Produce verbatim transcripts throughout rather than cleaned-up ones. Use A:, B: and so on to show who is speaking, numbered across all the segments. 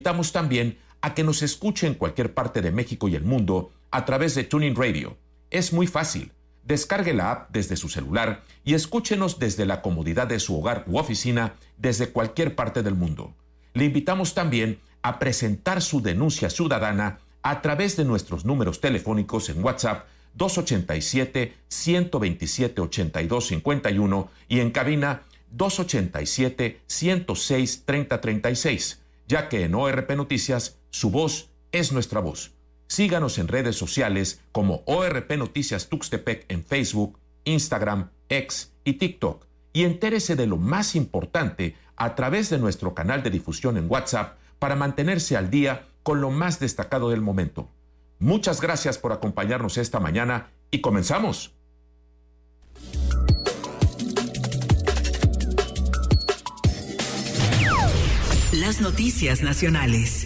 A: Invitamos también a que nos escuche en cualquier parte de México y el mundo a través de TuneIn Radio. Es muy fácil. Descargue la app desde su celular y escúchenos desde la comodidad de su hogar u oficina desde cualquier parte del mundo. Le invitamos también a presentar su denuncia ciudadana a través de nuestros números telefónicos en WhatsApp dos ocho siete, uno dos siete, ocho dos cinco uno y en cabina dos ocho siete, uno cero seis, tres cero tres seis, ya que en O R P Noticias su voz es nuestra voz. Síganos en redes sociales como O R P Noticias Tuxtepec en Facebook, Instagram, X y TikTok. Y entérese de lo más importante a través de nuestro canal de difusión en WhatsApp para mantenerse al día con lo más destacado del momento. Muchas gracias por acompañarnos esta mañana y comenzamos.
B: Las noticias nacionales.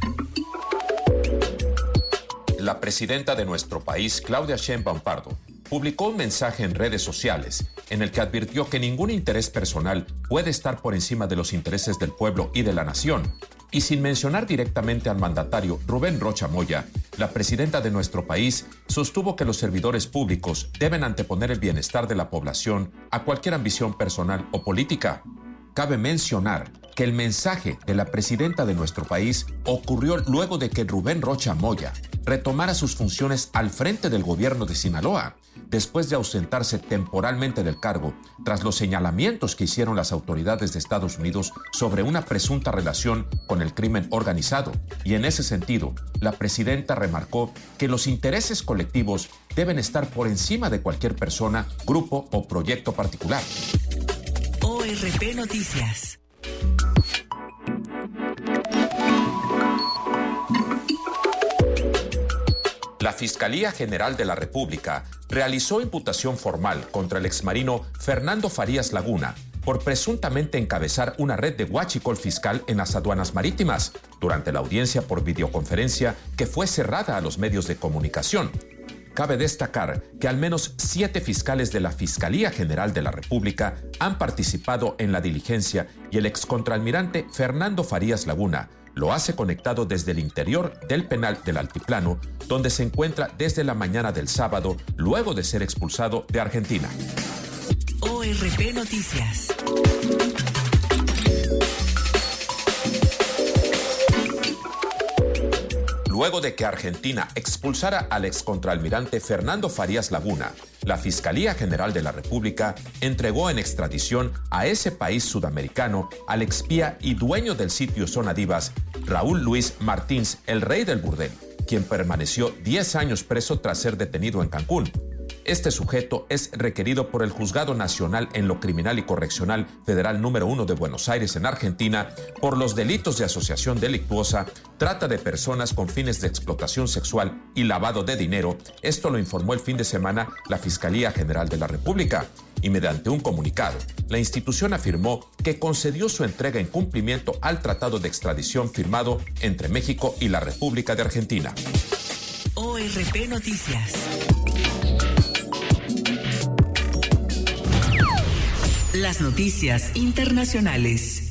A: La presidenta de nuestro país, Claudia Sheinbaum Pardo, publicó un mensaje en redes sociales en el que advirtió que ningún interés personal puede estar por encima de los intereses del pueblo y de la nación. Y sin mencionar directamente al mandatario Rubén Rocha Moya, la presidenta de nuestro país sostuvo que los servidores públicos deben anteponer el bienestar de la población a cualquier ambición personal o política. Cabe mencionar que el mensaje de la presidenta de nuestro país ocurrió luego de que Rubén Rocha Moya retomara sus funciones al frente del gobierno de Sinaloa, después de ausentarse temporalmente del cargo tras los señalamientos que hicieron las autoridades de Estados Unidos sobre una presunta relación con el crimen organizado. Y en ese sentido, la presidenta remarcó que los intereses colectivos deben estar por encima de cualquier persona, grupo o proyecto particular.
B: O R P Noticias.
A: La Fiscalía General de la República realizó imputación formal contra el exmarino Fernando Farías Laguna por presuntamente encabezar una red de huachicol fiscal en las aduanas marítimas durante la audiencia por videoconferencia que fue cerrada a los medios de comunicación. Cabe destacar que al menos siete fiscales de la Fiscalía General de la República han participado en la diligencia y el excontralmirante Fernando Farías Laguna lo hace conectado desde el interior del penal del Altiplano, donde se encuentra desde la mañana del sábado, luego de ser expulsado de Argentina.
B: O R P Noticias.
A: Luego de que Argentina expulsara al excontralmirante Fernando Farías Laguna, la Fiscalía General de la República entregó en extradición a ese país sudamericano al expía y dueño del sitio Zona Divas, Raúl Luis Martins, el rey del burdel, quien permaneció diez años preso tras ser detenido en Cancún. Este sujeto es requerido por el Juzgado Nacional en lo Criminal y Correccional Federal número uno de Buenos Aires, en Argentina, por los delitos de asociación delictuosa, trata de personas con fines de explotación sexual y lavado de dinero. Esto lo informó el fin de semana la Fiscalía General de la República. Y mediante un comunicado, la institución afirmó que concedió su entrega en cumplimiento al tratado de extradición firmado entre México y la República de Argentina.
B: O R P Noticias. Las noticias internacionales.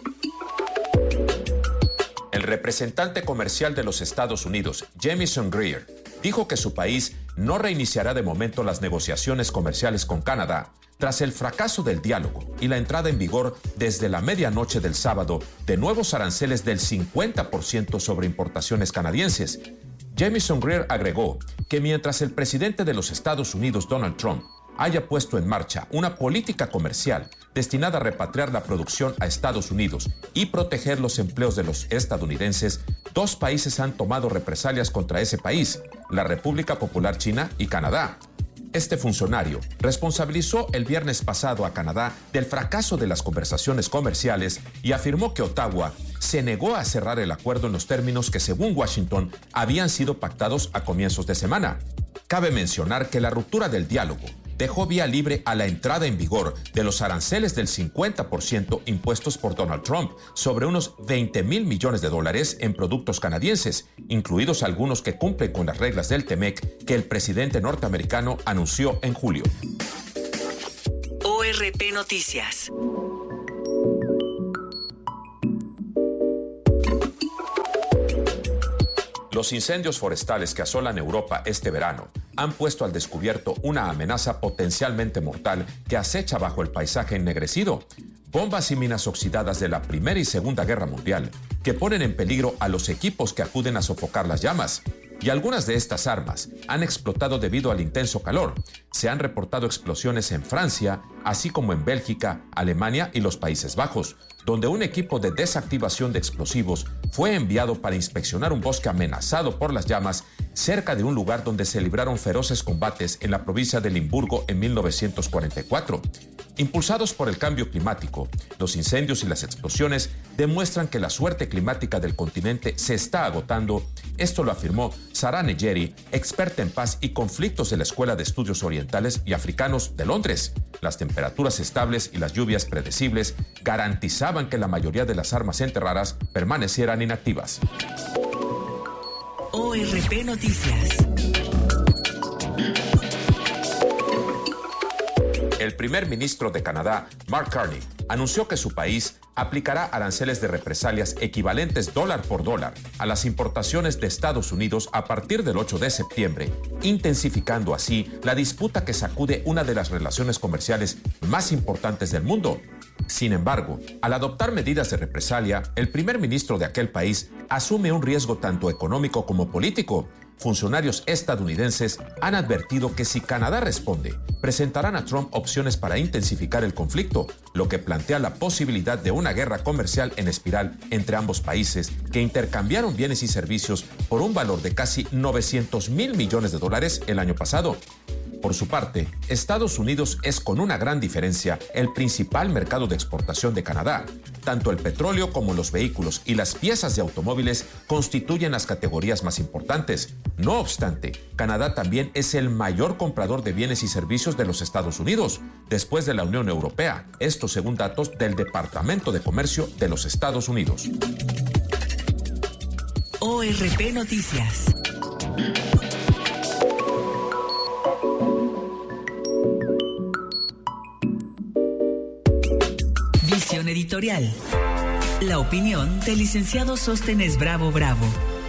A: El representante comercial de los Estados Unidos, Jamieson Greer, dijo que su país no reiniciará de momento las negociaciones comerciales con Canadá tras el fracaso del diálogo y la entrada en vigor desde la medianoche del sábado de nuevos aranceles del cincuenta por ciento sobre importaciones canadienses. Jamieson Greer agregó que mientras el presidente de los Estados Unidos, Donald Trump, haya puesto en marcha una política comercial destinada a repatriar la producción a Estados Unidos y proteger los empleos de los estadounidenses, dos países han tomado represalias contra ese país, la República Popular China y Canadá. Este funcionario responsabilizó el viernes pasado a Canadá del fracaso de las conversaciones comerciales y afirmó que Ottawa se negó a cerrar el acuerdo en los términos que, según Washington, habían sido pactados a comienzos de semana. Cabe mencionar que la ruptura del diálogo dejó vía libre a la entrada en vigor de los aranceles del cincuenta por ciento impuestos por Donald Trump sobre unos veinte mil millones de dólares en productos canadienses, incluidos algunos que cumplen con las reglas del T M E C que el presidente norteamericano anunció en julio.
B: O R P Noticias.
A: Los incendios forestales que asolan Europa este verano han puesto al descubierto una amenaza potencialmente mortal que acecha bajo el paisaje ennegrecido. Bombas y minas oxidadas de la Primera y Segunda Guerra Mundial que ponen en peligro a los equipos que acuden a sofocar las llamas. Y algunas de estas armas han explotado debido al intenso calor. Se han reportado explosiones en Francia, así como en Bélgica, Alemania y los Países Bajos, donde un equipo de desactivación de explosivos fue enviado para inspeccionar un bosque amenazado por las llamas cerca de un lugar donde se libraron feroces combates en la provincia de Limburgo en mil novecientos cuarenta y cuatro. Impulsados por el cambio climático, los incendios y las explosiones demuestran que la suerte climática del continente se está agotando. Esto lo afirmó Sarah Negeri, experta en paz y conflictos de la Escuela de Estudios Orientales y Africanos de Londres. Las temperaturas estables y las lluvias predecibles garantizaban que la mayoría de las armas enterradas permanecieran inactivas.
B: O R P Noticias.
A: El primer ministro de Canadá, Mark Carney, anunció que su país aplicará aranceles de represalias equivalentes dólar por dólar a las importaciones de Estados Unidos a partir del ocho de septiembre, intensificando así la disputa que sacude una de las relaciones comerciales más importantes del mundo. Sin embargo, al adoptar medidas de represalia, el primer ministro de aquel país asume un riesgo tanto económico como político. Funcionarios estadounidenses han advertido que si Canadá responde, presentarán a Trump opciones para intensificar el conflicto, lo que plantea la posibilidad de una guerra comercial en espiral entre ambos países que intercambiaron bienes y servicios por un valor de casi novecientos mil millones de dólares el año pasado. Por su parte, Estados Unidos es con una gran diferencia el principal mercado de exportación de Canadá. Tanto el petróleo como los vehículos y las piezas de automóviles constituyen las categorías más importantes. No obstante, Canadá también es el mayor comprador de bienes y servicios de los Estados Unidos, después de la Unión Europea. Esto según datos del Departamento de Comercio de los Estados Unidos.
B: O R P Noticias. Visión editorial. La opinión del licenciado Sóstenes Bravo Bravo.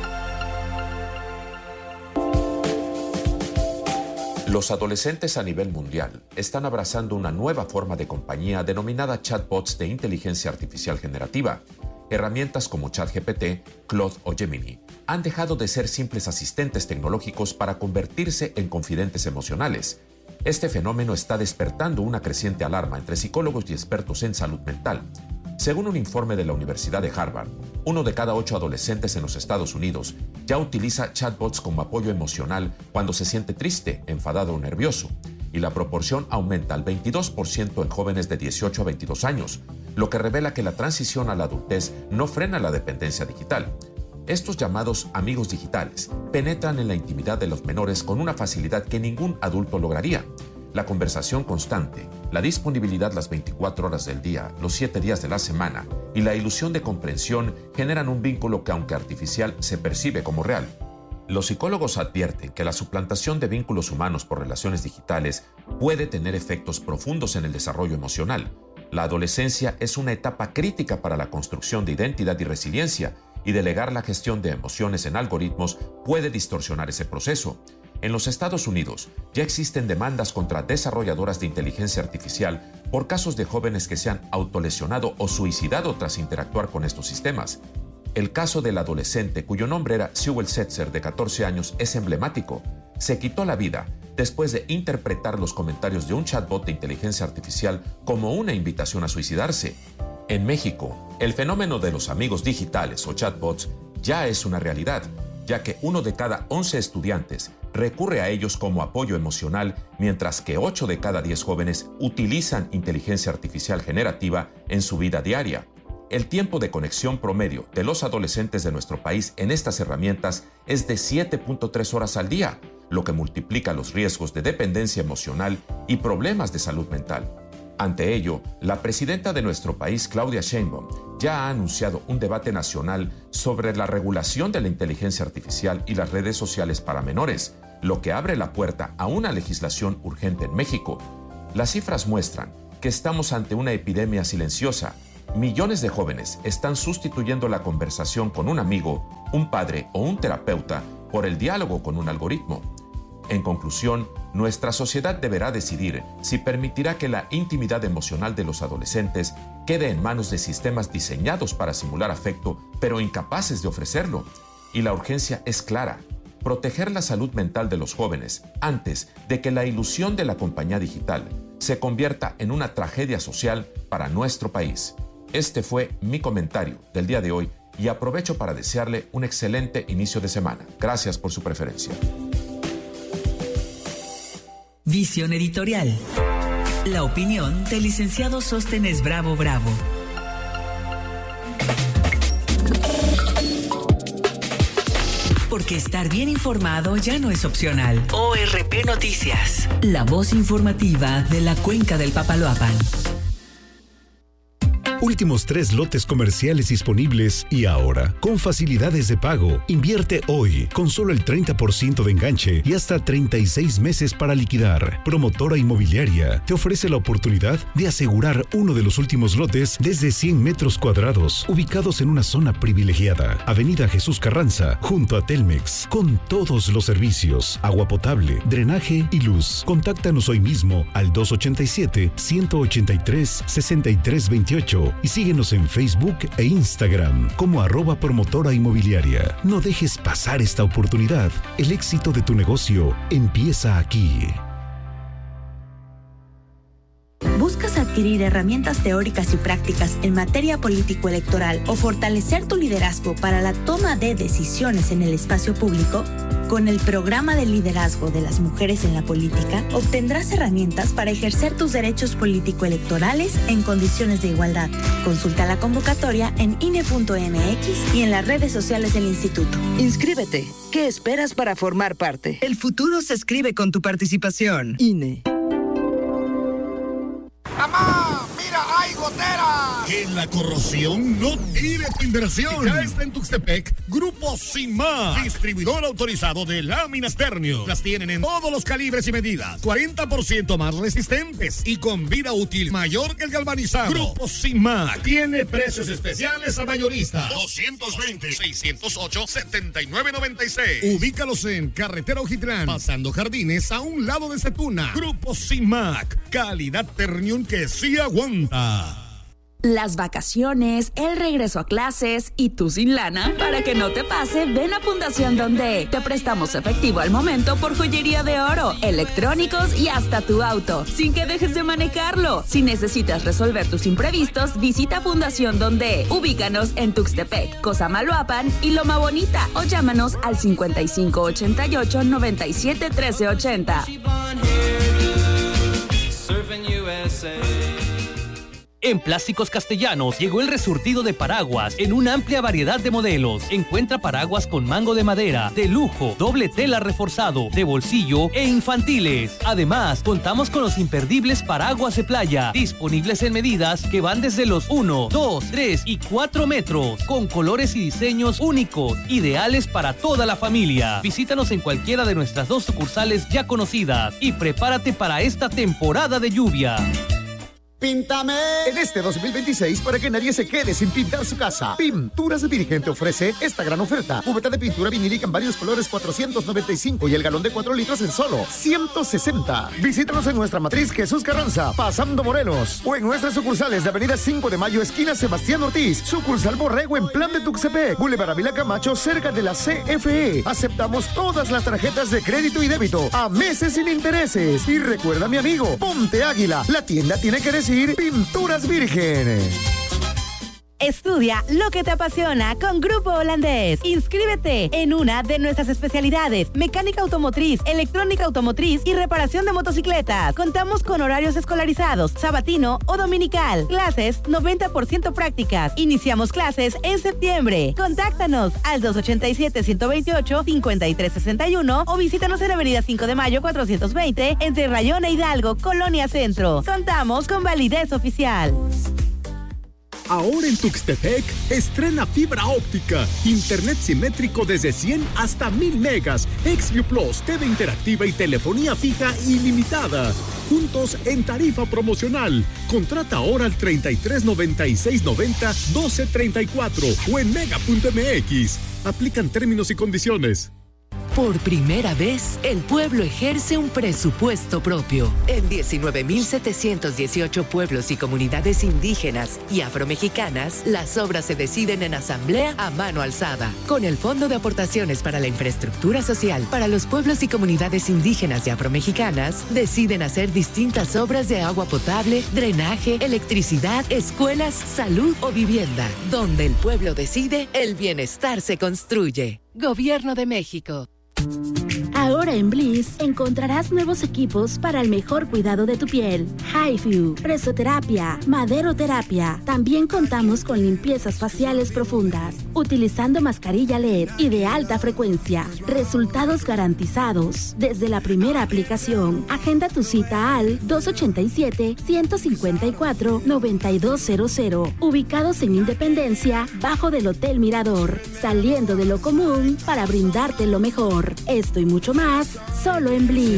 A: Los adolescentes a nivel mundial están abrazando una nueva forma de compañía denominada chatbots de inteligencia artificial generativa. Herramientas como ChatGPT, Claude o Gemini han dejado de ser simples asistentes tecnológicos para convertirse en confidentes emocionales. Este fenómeno está despertando una creciente alarma entre psicólogos y expertos en salud mental. Según un informe de la Universidad de Harvard, uno de cada ocho adolescentes en los Estados Unidos ya utiliza chatbots como apoyo emocional cuando se siente triste, enfadado o nervioso, y la proporción aumenta al veintidós por ciento en jóvenes de dieciocho a veintidós años, lo que revela que la transición a la adultez no frena la dependencia digital. Estos llamados amigos digitales penetran en la intimidad de los menores con una facilidad que ningún adulto lograría. La conversación constante, la disponibilidad las veinticuatro horas del día, los siete días de la semana y la ilusión de comprensión generan un vínculo que, aunque artificial, se percibe como real. Los psicólogos advierten que la suplantación de vínculos humanos por relaciones digitales puede tener efectos profundos en el desarrollo emocional. La adolescencia es una etapa crítica para la construcción de identidad y resiliencia, y delegar la gestión de emociones en algoritmos puede distorsionar ese proceso. En los Estados Unidos ya existen demandas contra desarrolladoras de inteligencia artificial por casos de jóvenes que se han autolesionado o suicidado tras interactuar con estos sistemas. El caso del adolescente cuyo nombre era Sewell Setzer, de catorce años, es emblemático. Se quitó la vida después de interpretar los comentarios de un chatbot de inteligencia artificial como una invitación a suicidarse. En México, el fenómeno de los amigos digitales o chatbots ya es una realidad, ya que uno de cada once estudiantes recurre a ellos como apoyo emocional, mientras que ocho de cada diez jóvenes utilizan inteligencia artificial generativa en su vida diaria. El tiempo de conexión promedio de los adolescentes de nuestro país en estas herramientas es de siete punto tres horas al día, lo que multiplica los riesgos de dependencia emocional y problemas de salud mental. Ante ello, la presidenta de nuestro país, Claudia Sheinbaum, ya ha anunciado un debate nacional sobre la regulación de la inteligencia artificial y las redes sociales para menores, lo que abre la puerta a una legislación urgente en México. Las cifras muestran que estamos ante una epidemia silenciosa. Millones de jóvenes están sustituyendo la conversación con un amigo un padre o un terapeuta por el diálogo con un algoritmo. En conclusión, nuestra sociedad deberá decidir si permitirá que la intimidad emocional de los adolescentes quede en manos de sistemas diseñados para simular afecto, pero incapaces de ofrecerlo. Y la urgencia es clara: proteger la salud mental de los jóvenes antes de que la ilusión de la compañía digital se convierta en una tragedia social para nuestro país. Este fue mi comentario del día de hoy y aprovecho para desearle un excelente inicio de semana. Gracias por su preferencia.
B: Visión editorial. La opinión del licenciado Sóstenes Bravo Bravo. Porque estar bien informado ya no es opcional. O R P Noticias. La voz informativa de la Cuenca del Papaloapan.
C: Últimos tres lotes comerciales disponibles y ahora, con facilidades de pago. Invierte hoy, con solo el treinta por ciento de enganche y hasta treinta y seis meses para liquidar. Promotora Inmobiliaria te ofrece la oportunidad de asegurar uno de los últimos lotes desde cien metros cuadrados, ubicados en una zona privilegiada. Avenida Jesús Carranza, junto a Telmex, con todos los servicios, agua potable, drenaje y luz. Contáctanos hoy mismo al dos ochenta y siete, ciento ochenta y tres, sesenta y tres veintiocho y síguenos en Facebook e Instagram como arroba promotora inmobiliaria. No dejes pasar esta oportunidad. El éxito de tu negocio empieza aquí.
D: ¿Buscas adquirir herramientas teóricas y prácticas en materia político-electoral o fortalecer tu liderazgo para la toma de decisiones en el espacio público? Con el programa de liderazgo de las mujeres en la política, obtendrás herramientas para ejercer tus derechos político-electorales en condiciones de igualdad. Consulta la convocatoria en I N E punto M X y en las redes sociales del instituto.
E: Inscríbete. ¿Qué esperas para formar parte?
F: El futuro se escribe con tu participación.
E: I N E.
G: ¡Mamá! ¡Mira, hay goteras!
H: Que la corrosión no tire tu inversión. Ya está en Tuxtepec Grupo Simar, distribuidor autorizado de láminas Ternium. Las tienen en todos los calibres y medidas, cuarenta por ciento más resistentes y con vida útil mayor que el galvanizado. Grupo Simar tiene precios especiales a mayorista. doscientos veinte, seiscientos ocho, setenta y nueve noventa y seis. Ubícalos en Carretera Ojitlán, pasando Jardines, a un lado de Setuna. Grupo Simar, calidad Ternium que sí aguanta.
I: Las vacaciones, el regreso a clases y tú sin lana. Para que no te pase, ven a Fundación Donde te prestamos efectivo al momento por joyería de oro, electrónicos y hasta tu auto, sin que dejes de manejarlo. Si necesitas resolver tus imprevistos, visita Fundación Donde. Ubícanos en Tuxtepec, Cosamaloapan y Loma Bonita o llámanos al cincuenta y cinco ochenta y ocho, noventa y siete, trece ochenta.
J: En Plásticos Castellanos llegó el resurtido de paraguas en una amplia variedad de modelos. Encuentra paraguas con mango de madera, de lujo, doble tela reforzado, de bolsillo e infantiles. Además, contamos con los imperdibles paraguas de playa, disponibles en medidas que van desde los uno, dos, tres y cuatro metros, con colores y diseños únicos, ideales para toda la familia. Visítanos en cualquiera de nuestras dos sucursales ya conocidas y prepárate para esta temporada de lluvia.
K: ¡Píntame! En este dos mil veintiséis, para que nadie se quede sin pintar su casa, Pinturas Virgen te ofrece esta gran oferta. Cubeta de pintura vinílica en varios colores, cuatrocientos noventa y cinco, y el galón de cuatro litros en solo ciento sesenta. Visítanos en nuestra matriz Jesús Carranza, pasando Morelos, o en nuestras sucursales de Avenida cinco de Mayo, esquina Sebastián Ortiz, sucursal Borrego en Plan de Tuxtepec, Boulevard Avila Camacho, cerca de la C F E. Aceptamos todas las tarjetas de crédito y débito, a meses sin intereses. Y recuerda, mi amigo, ponte águila, la tienda tiene que decir Pinturas Virgen.
L: Estudia lo que te apasiona con Grupo Holandés. Inscríbete en una de nuestras especialidades: mecánica automotriz, electrónica automotriz y reparación de motocicletas. Contamos con horarios escolarizados, sabatino o dominical. Clases noventa por ciento prácticas. Iniciamos clases en septiembre. Contáctanos al dos ochenta y siete, ciento veintiocho, cincuenta y tres sesenta y uno o visítanos en Avenida cinco de Mayo cuatrocientos veinte entre Rayón e Hidalgo, Colonia Centro. Contamos con validez oficial.
M: Ahora en Tuxtepec, estrena fibra óptica, internet simétrico desde cien hasta mil megas, XView Plus, T V interactiva y telefonía fija ilimitada. Juntos en tarifa promocional. Contrata ahora al treinta y tres noventa y seis noventa doce treinta y cuatro o en mega punto m x. Aplican términos y condiciones.
B: Por primera vez, el pueblo ejerce un presupuesto propio. En diecinueve mil setecientos dieciocho pueblos y comunidades indígenas y afromexicanas, las obras se deciden en asamblea a mano alzada. Con el Fondo de Aportaciones para la Infraestructura Social para los pueblos y comunidades indígenas y afromexicanas, deciden hacer distintas obras de agua potable, drenaje, electricidad, escuelas, salud o vivienda. Donde el pueblo decide, el bienestar se construye. Gobierno de México.
N: Ahora en Bliss encontrarás nuevos equipos para el mejor cuidado de tu piel. HiFu, presoterapia, maderoterapia. También contamos con limpiezas faciales profundas, utilizando mascarilla L E D y de alta frecuencia. Resultados garantizados desde la primera aplicación. Agenda tu cita al dos ochenta y siete, ciento cincuenta y cuatro, noventa y dos cero cero. Ubicados en Independencia, bajo del Hotel Mirador. Saliendo de lo común para brindarte lo mejor. Esto y mucho más, solo en Bliss.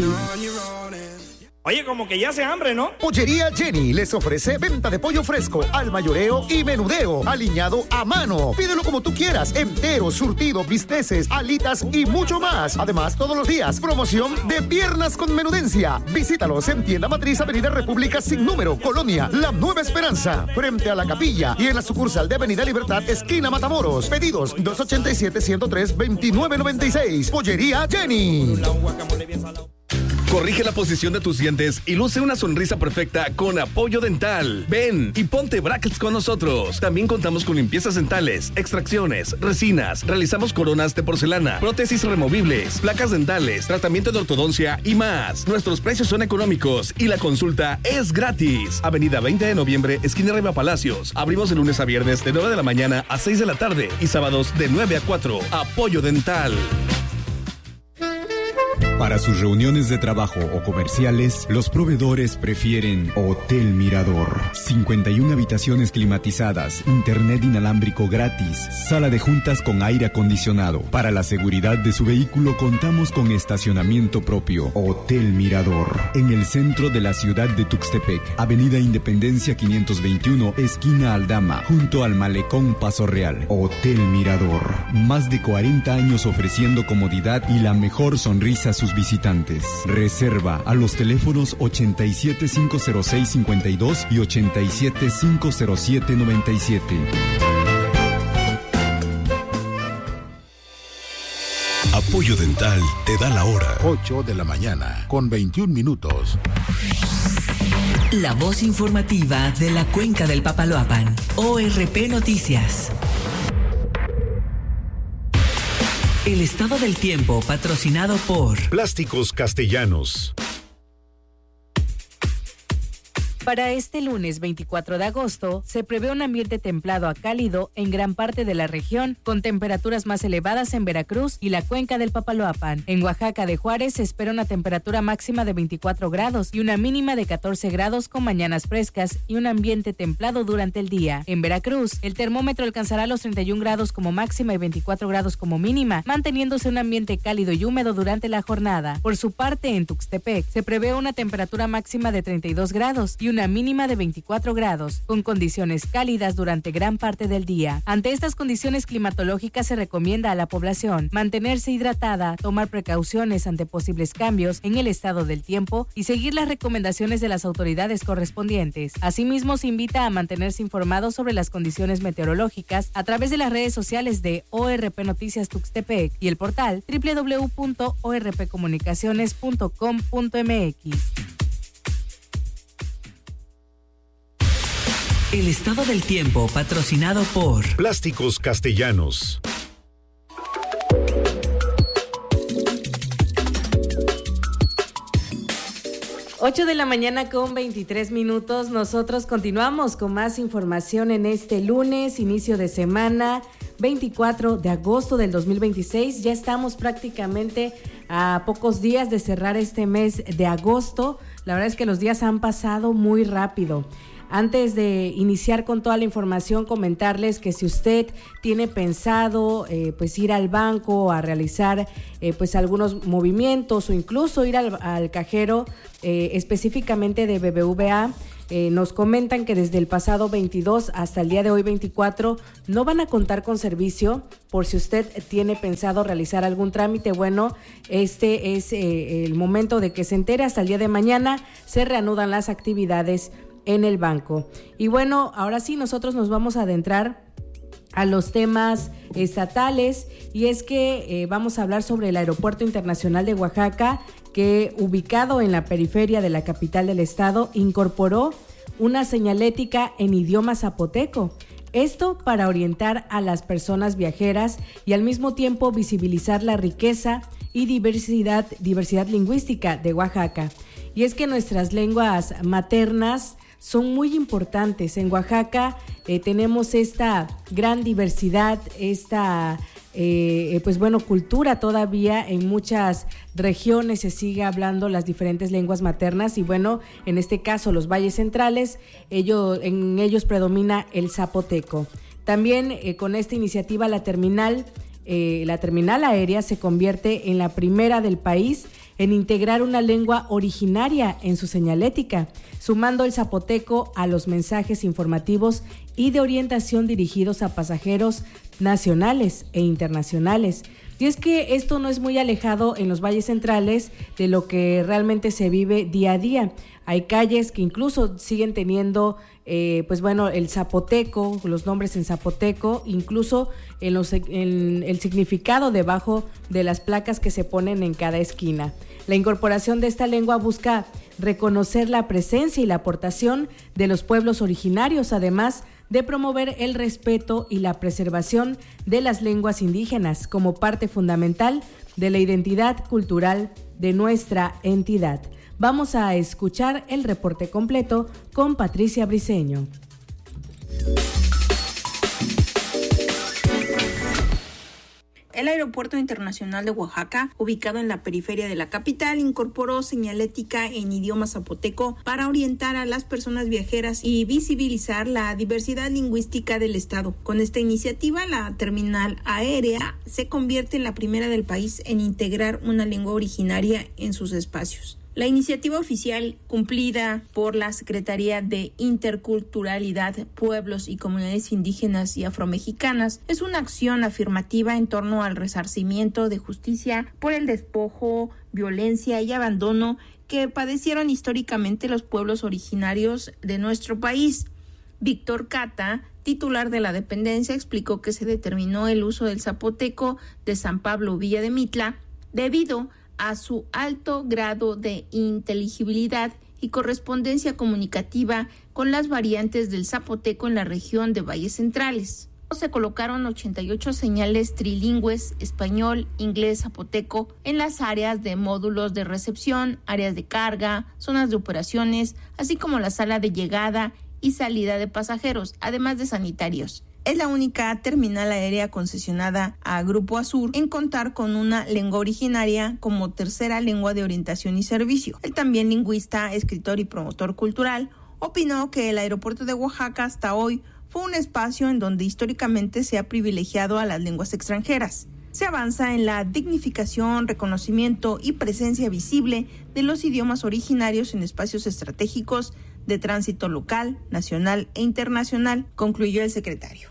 O: Oye, como que ya hace hambre, ¿no?
K: Pollería Jenny les ofrece venta de pollo fresco, al mayoreo y menudeo, aliñado a mano. Pídelo como tú quieras, entero, surtido, bisteces, alitas y mucho más. Además, todos los días, promoción de piernas con menudencia. Visítalos en Tienda Matriz, Avenida República sin número, Colonia La Nueva Esperanza, frente a la capilla, y en la sucursal de Avenida Libertad, esquina Matamoros. Pedidos dos ochenta y siete, ciento tres, veintinueve noventa y seis. Pollería Jenny.
P: Corrige la posición de tus dientes y luce una sonrisa perfecta con Apoyo Dental. Ven y ponte brackets con nosotros. También contamos con limpiezas dentales, extracciones, resinas, realizamos coronas de porcelana, prótesis removibles, placas dentales, tratamiento de ortodoncia y más. Nuestros precios son económicos y la consulta es gratis. Avenida veinte de noviembre, esquina Riva Palacios. Abrimos de lunes a viernes de nueve de la mañana a seis de la tarde y sábados de nueve a cuatro. Apoyo Dental.
Q: Para sus reuniones de trabajo o comerciales, los proveedores prefieren Hotel Mirador. cincuenta y una habitaciones climatizadas, internet inalámbrico gratis, sala de juntas con aire acondicionado. Para la seguridad de su vehículo contamos con estacionamiento propio. Hotel Mirador, en el centro de la ciudad de Tuxtepec, Avenida Independencia quinientos veintiuno, esquina Aldama, junto al Malecón Paso Real. Hotel Mirador, más de cuarenta años ofreciendo comodidad y la mejor sonrisa a sus visitantes. Reserva a los teléfonos ochenta y siete, cinco cero seis, cincuenta y dos y ochenta y siete, cinco cero siete, noventa y siete.
C: Apoyo Dental te da la hora.
R: ocho de la mañana, con veintiún minutos.
B: La voz informativa de la Cuenca del Papaloapan. O R P Noticias. El estado del tiempo patrocinado por
C: Plásticos Castellanos.
S: Para este lunes veinticuatro de agosto, se prevé un ambiente templado a cálido en gran parte de la región, con temperaturas más elevadas en Veracruz y la Cuenca del Papaloapan. En Oaxaca de Juárez se espera una temperatura máxima de veinticuatro grados y una mínima de catorce grados con mañanas frescas y un ambiente templado durante el día. En Veracruz, el termómetro alcanzará los treinta y un grados como máxima y veinticuatro grados como mínima, manteniéndose un ambiente cálido y húmedo durante la jornada. Por su parte, en Tuxtepec, se prevé una temperatura máxima de treinta y dos grados y una mínima de veinticuatro grados, con condiciones cálidas durante gran parte del día. Ante estas condiciones climatológicas se recomienda a la población mantenerse hidratada, tomar precauciones ante posibles cambios en el estado del tiempo y seguir las recomendaciones de las autoridades correspondientes. Asimismo, se invita a mantenerse informados sobre las condiciones meteorológicas a través de las redes sociales de O R P Noticias Tuxtepec y el portal doble u doble u doble u punto o r p comunicaciones punto com punto m x.
B: El estado del tiempo patrocinado por
C: Plásticos Castellanos.
S: ocho de la mañana con veintitrés minutos. Nosotros continuamos con más información en este lunes, inicio de semana, veinticuatro de agosto del dos mil veintiséis. Ya estamos prácticamente a pocos días de cerrar este mes de agosto. La verdad es que los días han pasado muy rápido. Antes de iniciar con toda la información, comentarles que si usted tiene pensado eh, pues ir al banco a realizar eh, pues algunos movimientos o incluso ir al, al cajero eh, específicamente de B B V A, eh, nos comentan que desde el pasado veintidós hasta el día de hoy veinticuatro no van a contar con servicio. Por si usted tiene pensado realizar algún trámite, bueno, este es eh, el momento de que se entere. Hasta el día de mañana se reanudan las actividades en el banco. Y bueno, ahora sí, nosotros nos vamos a adentrar a los temas estatales, y es que eh, vamos a hablar sobre el Aeropuerto Internacional de Oaxaca, que ubicado en la periferia de la capital del estado, incorporó una señalética en idioma zapoteco. Esto para orientar a las personas viajeras y al mismo tiempo visibilizar la riqueza y diversidad, diversidad lingüística de Oaxaca. Y es que nuestras lenguas maternas son muy importantes. En Oaxaca eh, tenemos esta gran diversidad, esta eh, pues bueno, cultura todavía. En muchas regiones se sigue hablando las diferentes lenguas maternas, y bueno, en este caso los valles centrales, ellos, en ellos predomina el zapoteco. También eh, con esta iniciativa la terminal, eh, la terminal aérea se convierte en la primera del país en integrar una lengua originaria en su señalética, sumando el zapoteco a los mensajes informativos y de orientación dirigidos a pasajeros nacionales e internacionales. Y es que esto no es muy alejado en los valles centrales de lo que realmente se vive día a día. Hay calles que incluso siguen teniendo, eh, pues bueno, el zapoteco, los nombres en zapoteco, incluso en, los, en el significado debajo de las placas que se ponen en cada esquina. La incorporación de esta lengua busca reconocer la presencia y la aportación de los pueblos originarios, además de promover el respeto y la preservación de las lenguas indígenas como parte fundamental de la identidad cultural de nuestra entidad. Vamos a escuchar el reporte completo con Patricia Briceño.
T: El Aeropuerto Internacional de Oaxaca, ubicado en la periferia de la capital, incorporó señalética en idioma zapoteco para orientar a las personas viajeras y visibilizar la diversidad lingüística del estado. Con esta iniciativa, la terminal aérea se convierte en la primera del país en integrar una lengua originaria en sus espacios. La iniciativa oficial, cumplida por la Secretaría de Interculturalidad, Pueblos y Comunidades Indígenas y Afromexicanas, es una acción afirmativa en torno al resarcimiento de justicia por el despojo, violencia y abandono que padecieron históricamente los pueblos originarios de nuestro país. Víctor Cata, titular de la dependencia, explicó que se determinó el uso del zapoteco de San Pablo Villa de Mitla debido a su alto grado de inteligibilidad y correspondencia comunicativa con las variantes del zapoteco en la región de Valles Centrales. Se colocaron ochenta y ocho señales trilingües, español, inglés, zapoteco, en las áreas de módulos de recepción, áreas de carga, zonas de operaciones, así como la sala de llegada y salida de pasajeros, además de sanitarios. Es la única terminal aérea concesionada a Grupo Azur en contar con una lengua originaria como tercera lengua de orientación y servicio. El también lingüista, escritor y promotor cultural opinó que el aeropuerto de Oaxaca hasta hoy fue un espacio en donde históricamente se ha privilegiado a las lenguas extranjeras. Se avanza en la dignificación, reconocimiento y presencia visible de los idiomas originarios en espacios estratégicos de tránsito local, nacional e internacional, concluyó el secretario.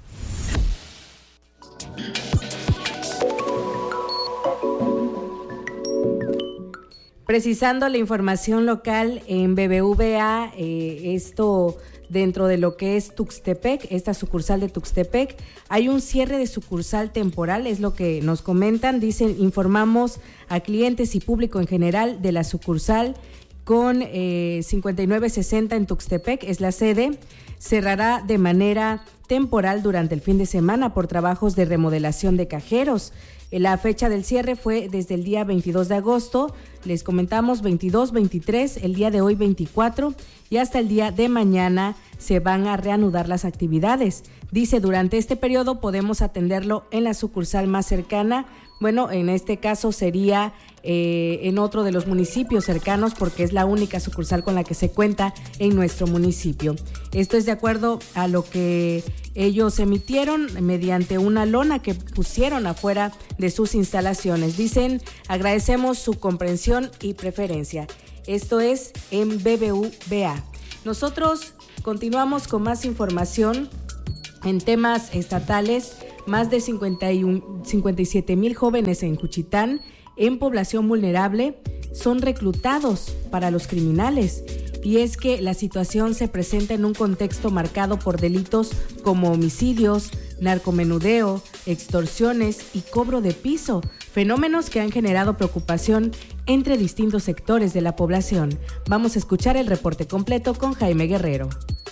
S: Precisando la información local en B B V A, eh, esto dentro de lo que es Tuxtepec, esta sucursal de Tuxtepec, hay un cierre de sucursal temporal, es lo que nos comentan. Dicen, informamos a clientes y público en general de la sucursal con eh, cincuenta y nueve sesenta en Tuxtepec, es la sede, cerrará de manera temporal durante el fin de semana por trabajos de remodelación de cajeros. La fecha del cierre fue desde el día veintidós de agosto, les comentamos veintidós, veintitrés, el día de hoy veinticuatro, y hasta el día de mañana se van a reanudar las actividades. Dice, durante este periodo podemos atenderlo en la sucursal más cercana. Bueno, en este caso sería eh, en otro de los municipios cercanos, porque es la única sucursal con la que se cuenta en nuestro municipio. Esto es de acuerdo a lo que ellos emitieron mediante una lona que pusieron afuera de sus instalaciones. Dicen, agradecemos su comprensión y preferencia. Esto es en B B V A. Nosotros continuamos con más información en temas estatales. Más de cincuenta y uno, cincuenta y siete mil jóvenes en Juchitán, en población vulnerable, son reclutados para los criminales. Y es que la situación se presenta en un contexto marcado por delitos como homicidios, narcomenudeo, extorsiones y cobro de piso, fenómenos que han generado preocupación entre distintos sectores de la población. Vamos a escuchar el reporte completo con Jaime Guerrero.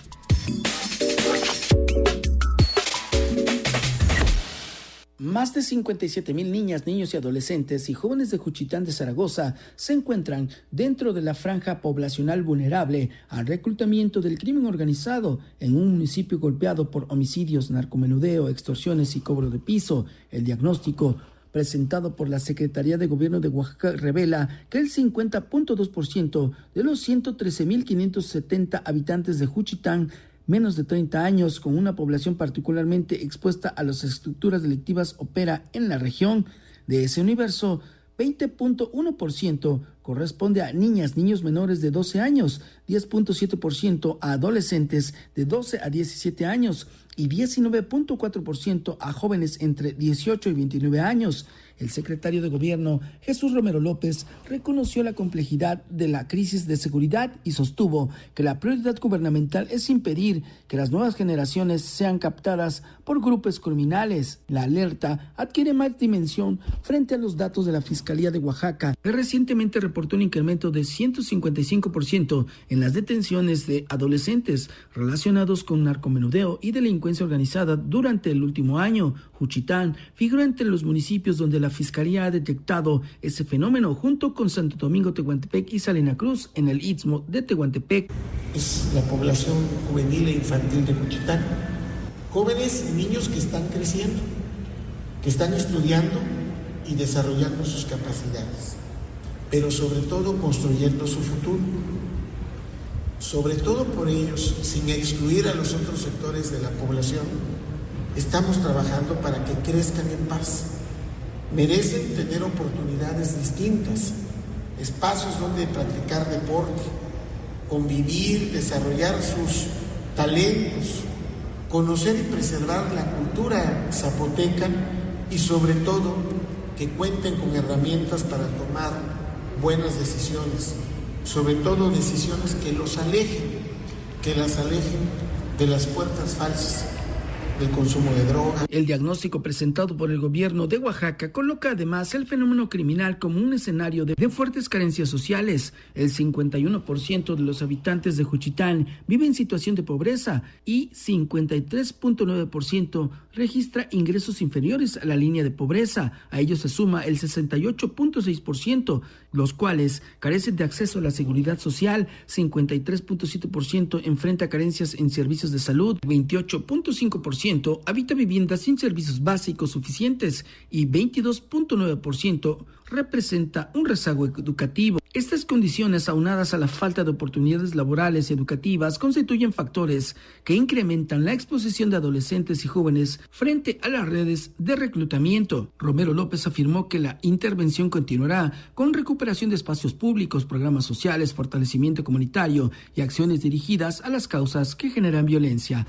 U: Más de cincuenta y siete mil niñas, niños y adolescentes y jóvenes de Juchitán de Zaragoza se encuentran dentro de la franja poblacional vulnerable al reclutamiento del crimen organizado en un municipio golpeado por homicidios, narcomenudeo, extorsiones y cobro de piso. El diagnóstico presentado por la Secretaría de Gobierno de Oaxaca revela que el cincuenta punto dos por ciento de los ciento trece mil quinientos setenta habitantes de Juchitán, menos de treinta años, con una población particularmente expuesta a las estructuras delictivas, opera en la región. De ese universo, veinte punto uno por ciento corresponde a niñas, niños menores de doce años, diez punto siete por ciento a adolescentes de doce a diecisiete años y diecinueve punto cuatro por ciento a jóvenes entre dieciocho y veintinueve años. El secretario de Gobierno, Jesús Romero López, reconoció la complejidad de la crisis de seguridad y sostuvo que la prioridad gubernamental es impedir que las nuevas generaciones sean captadas por grupos criminales. La alerta adquiere más dimensión frente a los datos de la Fiscalía de Oaxaca, que recientemente reportó un incremento de ciento cincuenta y cinco por ciento en las detenciones de adolescentes relacionados con narcomenudeo y delincuencia organizada durante el último año. Juchitán figura entre los municipios donde la Fiscalía ha detectado ese fenómeno, junto con Santo Domingo, Tehuantepec y Salina Cruz en el Istmo de Tehuantepec.
V: Es la población juvenil e infantil de Juchitán. Jóvenes y niños que están creciendo, que están estudiando y desarrollando sus capacidades, pero sobre todo construyendo su futuro. Sobre todo por ellos, sin excluir a los otros sectores de la población, estamos trabajando para que crezcan en paz. Merecen tener oportunidades distintas, espacios donde practicar deporte, convivir, desarrollar sus talentos, conocer y preservar la cultura zapoteca y sobre todo que cuenten con herramientas para tomar buenas decisiones, sobre todo decisiones que los alejen, que las alejen de las puertas falsas del consumo de droga.
U: El diagnóstico presentado por el gobierno de Oaxaca coloca además el fenómeno criminal como un escenario de, de fuertes carencias sociales. El cincuenta y uno por ciento de los habitantes de Juchitán vive en situación de pobreza y cincuenta y tres punto nueve por ciento registra ingresos inferiores a la línea de pobreza. A ello se suma el sesenta y ocho punto seis por ciento, los cuales carecen de acceso a la seguridad social. cincuenta y tres punto siete por ciento enfrenta carencias en servicios de salud, veintiocho punto cinco por ciento habita viviendas sin servicios básicos suficientes y veintidós punto nueve por ciento representa un rezago educativo. Estas condiciones, aunadas a la falta de oportunidades laborales y educativas, constituyen factores que incrementan la exposición de adolescentes y jóvenes frente a las redes de reclutamiento. Romero López afirmó que la intervención continuará con recuperación de espacios públicos, programas sociales, fortalecimiento comunitario y acciones dirigidas a las causas que generan violencia.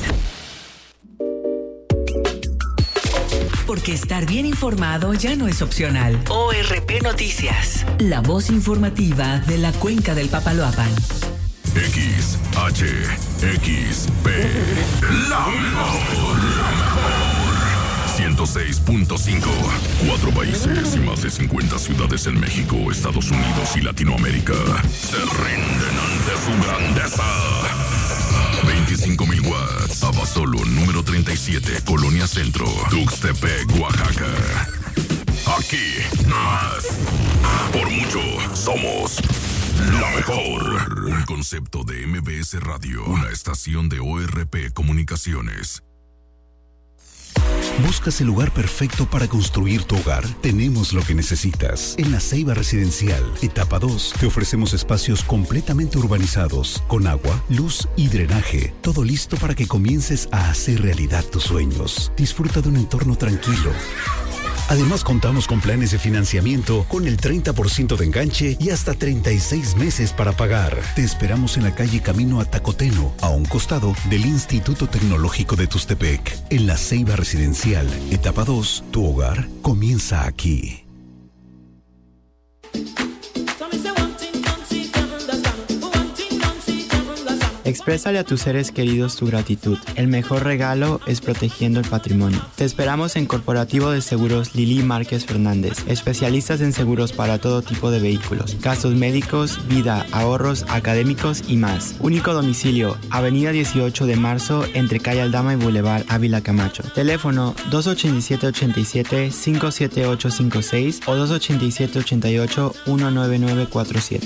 B: Porque estar bien informado ya no es opcional. O R P Noticias, la voz informativa de la Cuenca del Papaloapan.
W: X H X P, la mejor, la mejor. ciento seis punto cinco. Cuatro países y más de cincuenta ciudades en México, Estados Unidos y Latinoamérica se rinden ante su grandeza. veinticinco mil watts. Abasolo, número treinta y siete, Colonia Centro, Tuxtepec, Oaxaca. Aquí, más. Por mucho, somos la mejor. Un concepto de M B S Radio, una estación de O R P Comunicaciones.
C: ¿Buscas el lugar perfecto para construir tu hogar? Tenemos lo que necesitas. En La Ceiba Residencial, etapa dos, te ofrecemos espacios completamente urbanizados, con agua, luz y drenaje. Todo listo para que comiences a hacer realidad tus sueños. Disfruta de un entorno tranquilo, Además, contamos con planes de financiamiento con el treinta por ciento de enganche y hasta treinta y seis meses para pagar. Te esperamos en la calle Camino a Tacoteno, a un costado del Instituto Tecnológico de Tuxtepec. En la Ceiba Residencial, etapa dos, tu hogar comienza aquí.
A: Exprésale a tus seres queridos tu gratitud. El mejor regalo es protegiendo el patrimonio. Te esperamos en Corporativo de Seguros Lili Márquez Fernández, especialistas en seguros para todo tipo de vehículos, gastos médicos, vida, ahorros, académicos y más. Único domicilio, Avenida dieciocho de marzo, entre Calle Aldama y Boulevard Ávila Camacho. Teléfono dos ochenta y siete, ochenta y siete, cinco siete ocho cinco seis o dos ochenta y siete, ochenta y ocho, uno nueve nueve cuatro siete.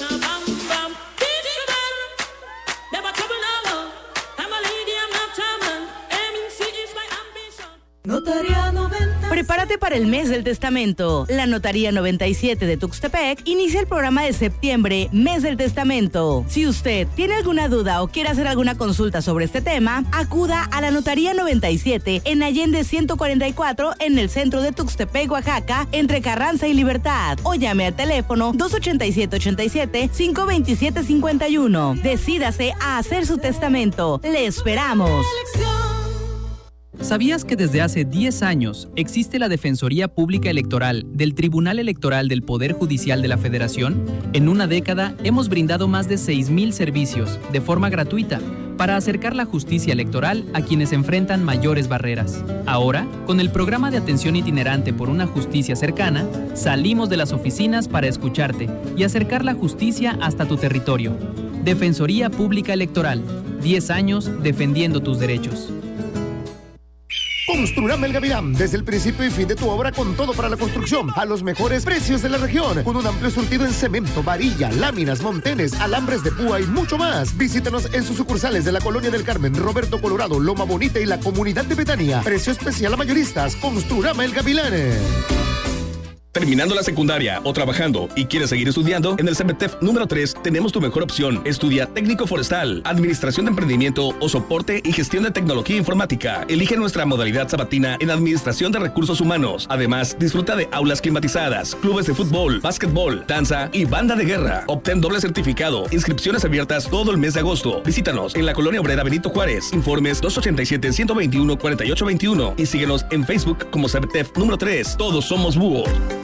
L: Prepárate para el mes del testamento. La Notaría noventa y siete de Tuxtepec inicia el programa de septiembre, mes del testamento. Si usted tiene alguna duda o quiere hacer alguna consulta sobre este tema, acuda a la Notaría noventa y siete en Allende ciento cuarenta y cuatro en el centro de Tuxtepec, Oaxaca, entre Carranza y Libertad, o llame al teléfono dos ochenta y siete, ochenta y siete, cinco veintisiete, cincuenta y uno. Decídase a hacer su testamento. Le esperamos.
D: ¿Sabías que desde hace diez años existe la Defensoría Pública Electoral del Tribunal Electoral del Poder Judicial de la Federación? En una década hemos brindado más de seis mil servicios de forma gratuita para acercar la justicia electoral a quienes enfrentan mayores barreras. Ahora, con el programa de atención itinerante por una justicia cercana, salimos de las oficinas para escucharte y acercar la justicia hasta tu territorio. Defensoría Pública Electoral, diez años defendiendo tus derechos.
K: Construrama El Gavilán, desde el principio y fin de tu obra con todo para la construcción, a los mejores precios de la región, con un amplio surtido en cemento, varilla, láminas, montenes, alambres de púa y mucho más. Visítanos en sus sucursales de la Colonia del Carmen, Roberto Colorado, Loma Bonita y la Comunidad de Betania. Precio especial a mayoristas. Construrama El Gavilán.
P: Terminando la secundaria o trabajando y quieres seguir estudiando, en el CEMETEF número tres tenemos tu mejor opción. Estudia técnico forestal, administración de emprendimiento o soporte y gestión de tecnología informática. Elige nuestra modalidad sabatina en administración de recursos humanos. Además, disfruta de aulas climatizadas, clubes de fútbol, básquetbol, danza y banda de guerra. Obtén doble certificado. Inscripciones abiertas todo el mes de agosto. Visítanos en la Colonia Obrera Benito Juárez. Informes dos ochenta y siete, ciento veintiuno, cuarenta y ocho veintiuno y síguenos en Facebook como CEMETEF número tres. Todos somos búhos.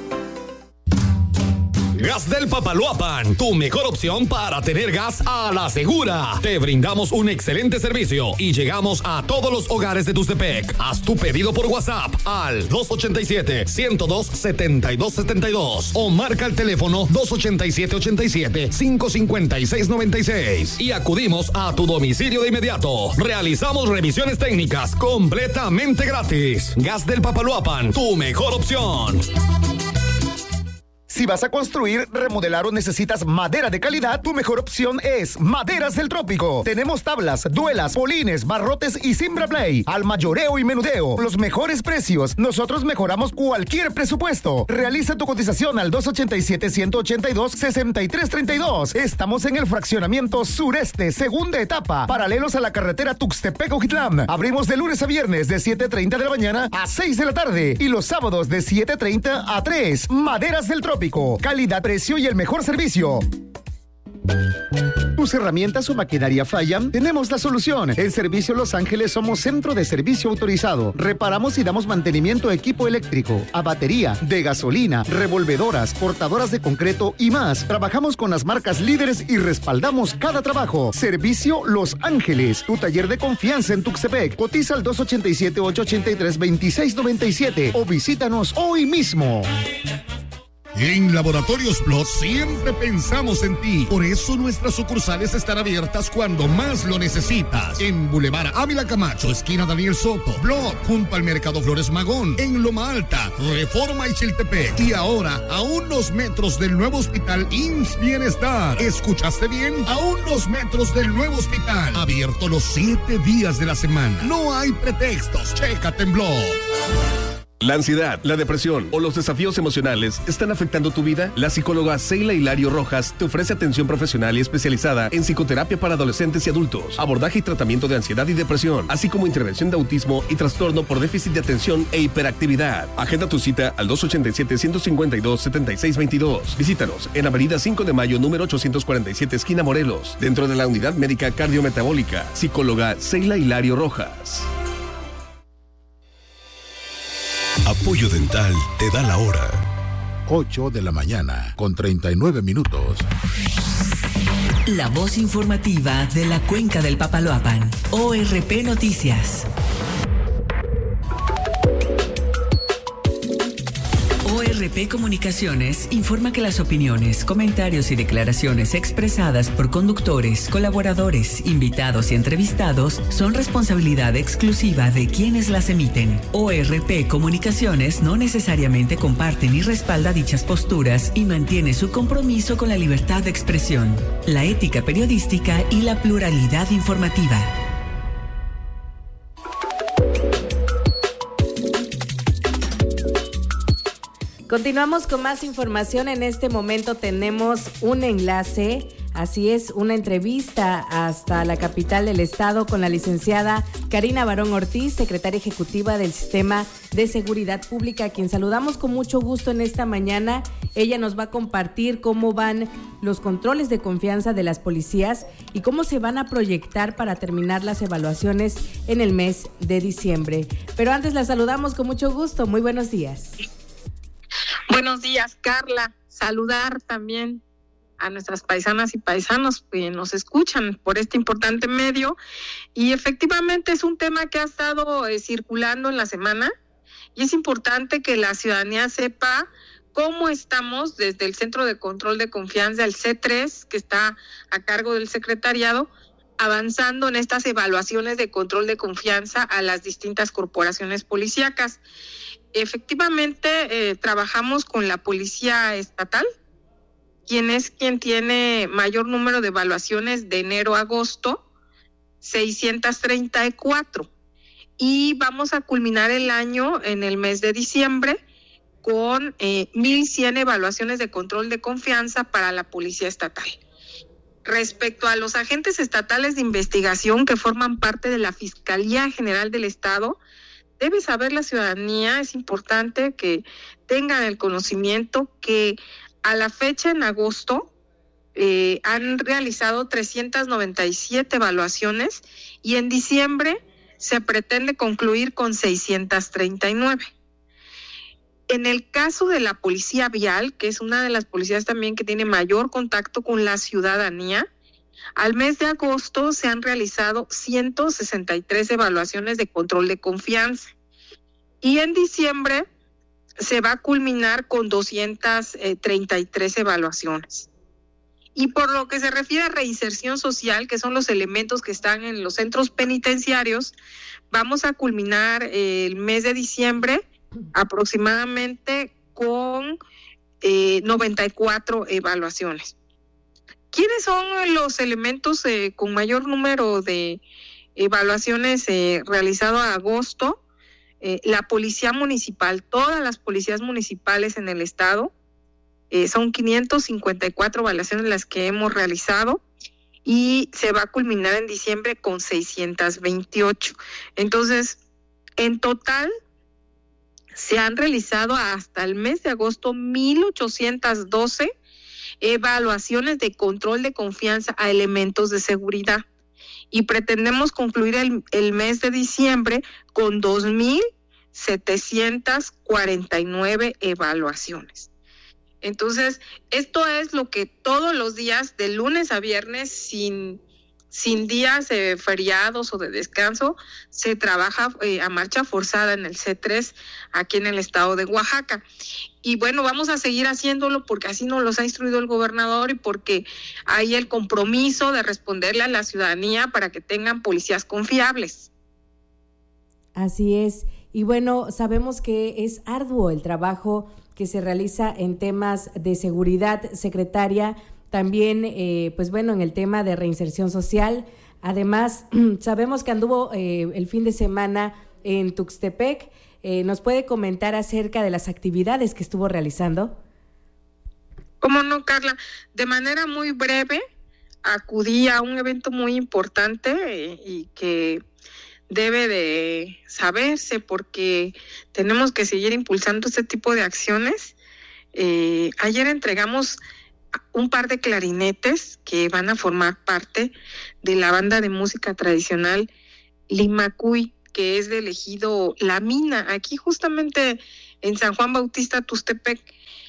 H: Gas del Papaloapan, tu mejor opción para tener gas a la segura. Te brindamos un excelente servicio y llegamos a todos los hogares de Tuxtepec. Haz tu pedido por WhatsApp al dos ochenta y siete, ciento dos, setenta y dos setenta y dos o marca el teléfono dos ochenta y siete, ochenta y siete, cinco cincuenta y seis noventa y seis y acudimos a tu domicilio de inmediato. Realizamos revisiones técnicas completamente gratis. Gas del Papaloapan, tu mejor opción.
K: Si vas a construir, remodelar o necesitas madera de calidad, tu mejor opción es Maderas del Trópico. Tenemos tablas, duelas, polines, barrotes y Simbra Play. Al mayoreo y menudeo, los mejores precios. Nosotros mejoramos cualquier presupuesto. Realiza tu cotización al dos ochenta y siete, ciento ochenta y dos, sesenta y tres treinta y dos. Estamos en el fraccionamiento sureste, segunda etapa, paralelos a la carretera Tuxtepec-Ojitlán. Abrimos de lunes a viernes de siete treinta de la mañana a seis de la tarde y los sábados de siete treinta a tres. Maderas del Trópico. Calidad, precio y el mejor servicio. ¿Tus herramientas o maquinaria fallan? Tenemos la solución. En Servicio Los Ángeles somos centro de servicio autorizado. Reparamos y damos mantenimiento a equipo eléctrico, a batería, de gasolina, revolvedoras, cortadoras de concreto y más. Trabajamos con las marcas líderes y respaldamos cada trabajo. Servicio Los Ángeles, tu taller de confianza en Tuxtepec. Cotiza al dos ochenta y siete, ocho ochenta y tres, veintiséis noventa y siete o visítanos hoy mismo.
H: En Laboratorios Blood siempre pensamos en ti. Por eso nuestras sucursales están abiertas cuando más lo necesitas. En Boulevard Ávila Camacho, esquina Daniel Soto. Blood, junto al Mercado Flores Magón. En Loma Alta, Reforma y Chiltepec. Y ahora, a unos metros del nuevo hospital I M S S Bienestar. ¿Escuchaste bien? A unos metros del nuevo hospital. Abierto los siete días de la semana. No hay pretextos. Chécate en Blood.
P: ¿La ansiedad, la depresión o los desafíos emocionales están afectando tu vida? La psicóloga Seila Hilario Rojas te ofrece atención profesional y especializada en psicoterapia para adolescentes y adultos, abordaje y tratamiento de ansiedad y depresión, así como intervención de autismo y trastorno por déficit de atención e hiperactividad. Agenda tu cita al dos ochenta y siete, ciento cincuenta y dos, setenta y seis veintidós. Visítanos en Avenida cinco de Mayo, número ochocientos cuarenta y siete, esquina Morelos, dentro de la Unidad Médica Cardiometabólica. Psicóloga Seila Hilario Rojas.
C: Apoyo Dental te da la hora.
R: ocho de la mañana, con treinta y nueve minutos.
B: La voz informativa de la Cuenca del Papaloapan. O R P Noticias. O R P Comunicaciones informa que las opiniones, comentarios y declaraciones expresadas por conductores, colaboradores, invitados y entrevistados son responsabilidad exclusiva de quienes las emiten. O R P Comunicaciones no necesariamente comparte ni respalda dichas posturas y mantiene su compromiso con la libertad de expresión, la ética periodística y la pluralidad informativa.
S: Continuamos con más información. En este momento tenemos un enlace, así es, una entrevista hasta la capital del estado con la licenciada Karina Barón Ortiz, secretaria ejecutiva del Sistema de Seguridad Pública, a quien saludamos con mucho gusto en esta mañana. Ella nos va a compartir cómo van los controles de confianza de las policías y cómo se van a proyectar para terminar las evaluaciones en el mes de diciembre. Pero antes la saludamos con mucho gusto. Muy buenos días.
E: Buenos días, Carla. Saludar también a nuestras paisanas y paisanos que nos escuchan por este importante medio. Y efectivamente es un tema que ha estado eh, circulando en la semana y es importante que la ciudadanía sepa cómo estamos desde el Centro de Control de Confianza, el C tres, que está a cargo del secretariado, avanzando en estas evaluaciones de control de confianza a las distintas corporaciones policíacas. Efectivamente, eh, trabajamos con la Policía Estatal, quien es quien tiene mayor número de evaluaciones de enero a agosto, seiscientos treinta y cuatro. Y vamos a culminar el año en el mes de diciembre con eh, mil cien evaluaciones de control de confianza para la Policía Estatal. Respecto a los agentes estatales de investigación que forman parte de la Fiscalía General del Estado, debe saber la ciudadanía, es importante que tengan el conocimiento que a la fecha en agosto eh, han realizado trescientas noventa y siete evaluaciones y en diciembre se pretende concluir con seiscientas treinta y nueve. En el caso de la Policía Vial, que es una de las policías también que tiene mayor contacto con la ciudadanía, al mes de agosto se han realizado ciento sesenta y tres evaluaciones de control de confianza y en diciembre se va a culminar con doscientas treinta y tres evaluaciones. Y por lo que se refiere a reinserción social, que son los elementos que están en los centros penitenciarios, vamos a culminar el mes de diciembre aproximadamente con eh, noventa y cuatro evaluaciones. ¿Quiénes son los elementos eh, con mayor número de evaluaciones eh, realizado a agosto? Eh, la Policía Municipal, todas las policías municipales en el estado, eh, son quinientas cincuenta y cuatro evaluaciones las que hemos realizado y se va a culminar en diciembre con seiscientas veintiocho. Entonces, en total se han realizado hasta el mes de agosto mil ochocientas doce evaluaciones de control de confianza a elementos de seguridad y pretendemos concluir el, el mes de diciembre con dos mil setecientas cuarenta y nueve evaluaciones. Entonces, esto es lo que todos los días, de lunes a viernes, sin, sin días eh, feriados o de descanso, se trabaja eh, a marcha forzada en el C tres aquí en el estado de Oaxaca. Y bueno, vamos a seguir haciéndolo porque así nos los ha instruido el gobernador y porque hay el compromiso de responderle a la ciudadanía para que tengan policías confiables.
S: Así es. Y bueno, sabemos que es arduo el trabajo que se realiza en temas de seguridad, secretaria, también, eh, pues bueno, en el tema de reinserción social. Además, sabemos que anduvo eh, el fin de semana en Tuxtepec, Eh, ¿Nos puede comentar acerca de las actividades que estuvo realizando?
E: ¿Cómo no, Carla? De manera muy breve, acudí a un evento muy importante eh, y que debe de saberse porque tenemos que seguir impulsando este tipo de acciones. Eh, ayer entregamos un par de clarinetes que van a formar parte de la banda de música tradicional Limacuy, que es del ejido La Mina, aquí justamente en San Juan Bautista, Tuxtepec.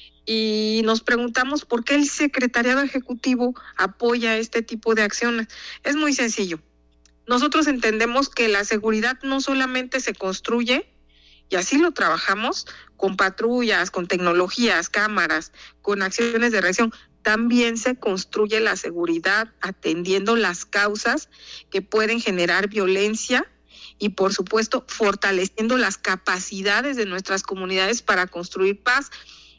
E: Y nos preguntamos por qué el secretariado ejecutivo apoya este tipo de acciones. Es muy sencillo. Nosotros entendemos que la seguridad no solamente se construye, y así lo trabajamos, con patrullas, con tecnologías, cámaras, con acciones de reacción. También se construye la seguridad atendiendo las causas que pueden generar violencia y, por supuesto, fortaleciendo las capacidades de nuestras comunidades para construir paz.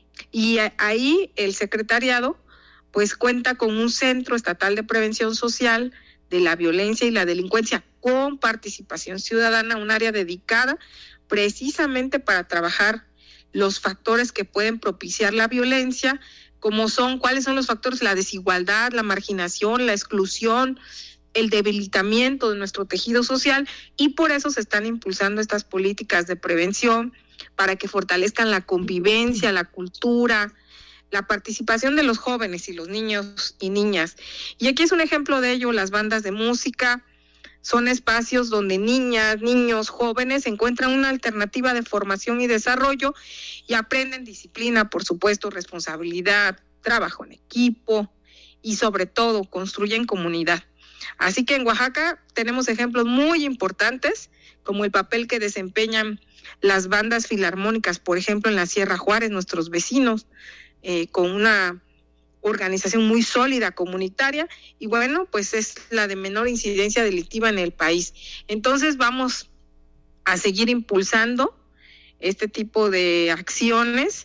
E: Y ahí el secretariado pues cuenta con un Centro Estatal de Prevención Social de la Violencia y la Delincuencia con participación ciudadana, un área dedicada precisamente para trabajar los factores que pueden propiciar la violencia, como son, ¿cuáles son los factores? La desigualdad, la marginación, la exclusión, el debilitamiento de nuestro tejido social, y por eso se están impulsando estas políticas de prevención para que fortalezcan la convivencia, la cultura, la participación de los jóvenes y los niños y niñas. Y aquí es un ejemplo de ello, las bandas de música. Son espacios donde niñas, niños, jóvenes encuentran una alternativa de formación y desarrollo y aprenden disciplina, por supuesto, responsabilidad, trabajo en equipo y sobre todo construyen comunidad. Así que en Oaxaca tenemos ejemplos muy importantes como el papel que desempeñan las bandas filarmónicas, por ejemplo, en la Sierra Juárez, nuestros vecinos, eh, con una organización muy sólida, comunitaria, y bueno, pues es la de menor incidencia delictiva en el país. Entonces vamos a seguir impulsando este tipo de acciones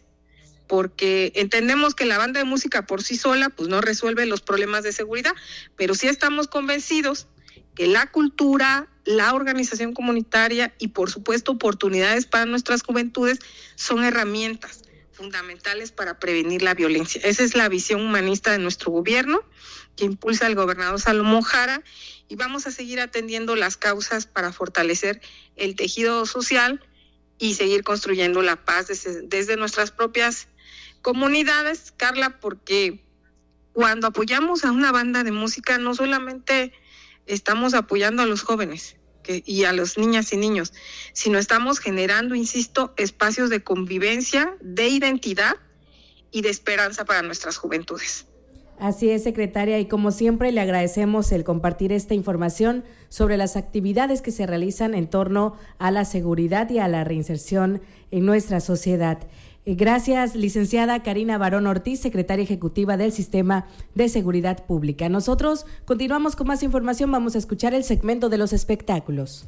E: porque entendemos que la banda de música por sí sola pues no resuelve los problemas de seguridad, pero sí estamos convencidos que la cultura, la organización comunitaria y por supuesto oportunidades para nuestras juventudes son herramientas fundamentales para prevenir la violencia. Esa es la visión humanista de nuestro gobierno que impulsa el gobernador Salomón Jara, y vamos a seguir atendiendo las causas para fortalecer el tejido social y seguir construyendo la paz desde, desde nuestras propias comunidades, Carla, porque cuando apoyamos a una banda de música no solamente estamos apoyando a los jóvenes que, y a las niñas y niños, sino estamos generando, insisto, espacios de convivencia, de identidad y de esperanza para nuestras juventudes.
S: Así es, secretaria, y como siempre le agradecemos el compartir esta información sobre las actividades que se realizan en torno a la seguridad y a la reinserción en nuestra sociedad. Gracias, licenciada Karina Barón Ortiz, secretaria ejecutiva del Sistema de Seguridad Pública. Nosotros continuamos con más información, vamos a escuchar el segmento de los espectáculos.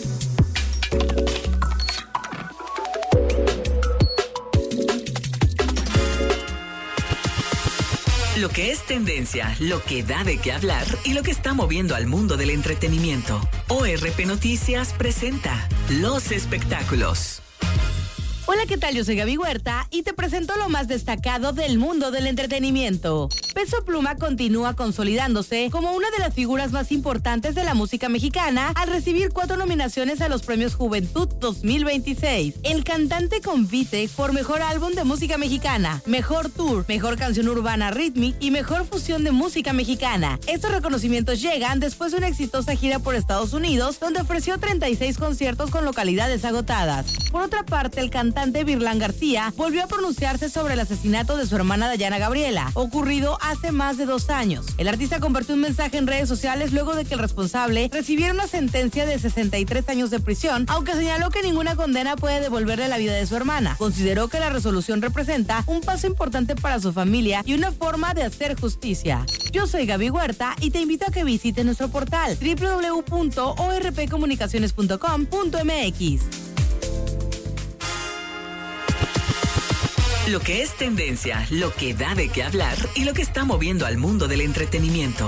B: Lo que es tendencia, lo que da de qué hablar y lo que está moviendo al mundo del entretenimiento. O R P Noticias presenta Los Espectáculos.
L: Hola, ¿qué tal? Yo soy Gaby Huerta y te presento lo más destacado del mundo del entretenimiento. Peso Pluma continúa consolidándose como una de las figuras más importantes de la música mexicana al recibir cuatro nominaciones a los Premios Juventud dos mil veintiséis. El cantante compite por Mejor Álbum de Música Mexicana, Mejor Tour, Mejor Canción Urbana Rhythmic y Mejor Fusión de Música Mexicana. Estos reconocimientos llegan después de una exitosa gira por Estados Unidos, donde ofreció treinta y seis conciertos con localidades agotadas. Por otra parte, el cantante Virlán García volvió a pronunciarse sobre el asesinato de su hermana Dayana Gabriela, ocurrido hace más de dos años. El artista compartió un mensaje en redes sociales luego de que el responsable recibiera una sentencia de sesenta y tres años de prisión, aunque señaló que ninguna condena puede devolverle la vida de su hermana. Consideró que la resolución representa un paso importante para su familia y una forma de hacer justicia. Yo soy Gaby Huerta y te invito a que visites nuestro portal doble u doble u doble u punto o r p comunicaciones punto com punto m x.
B: Lo que es tendencia, lo que da de qué hablar y lo que está moviendo al mundo del entretenimiento.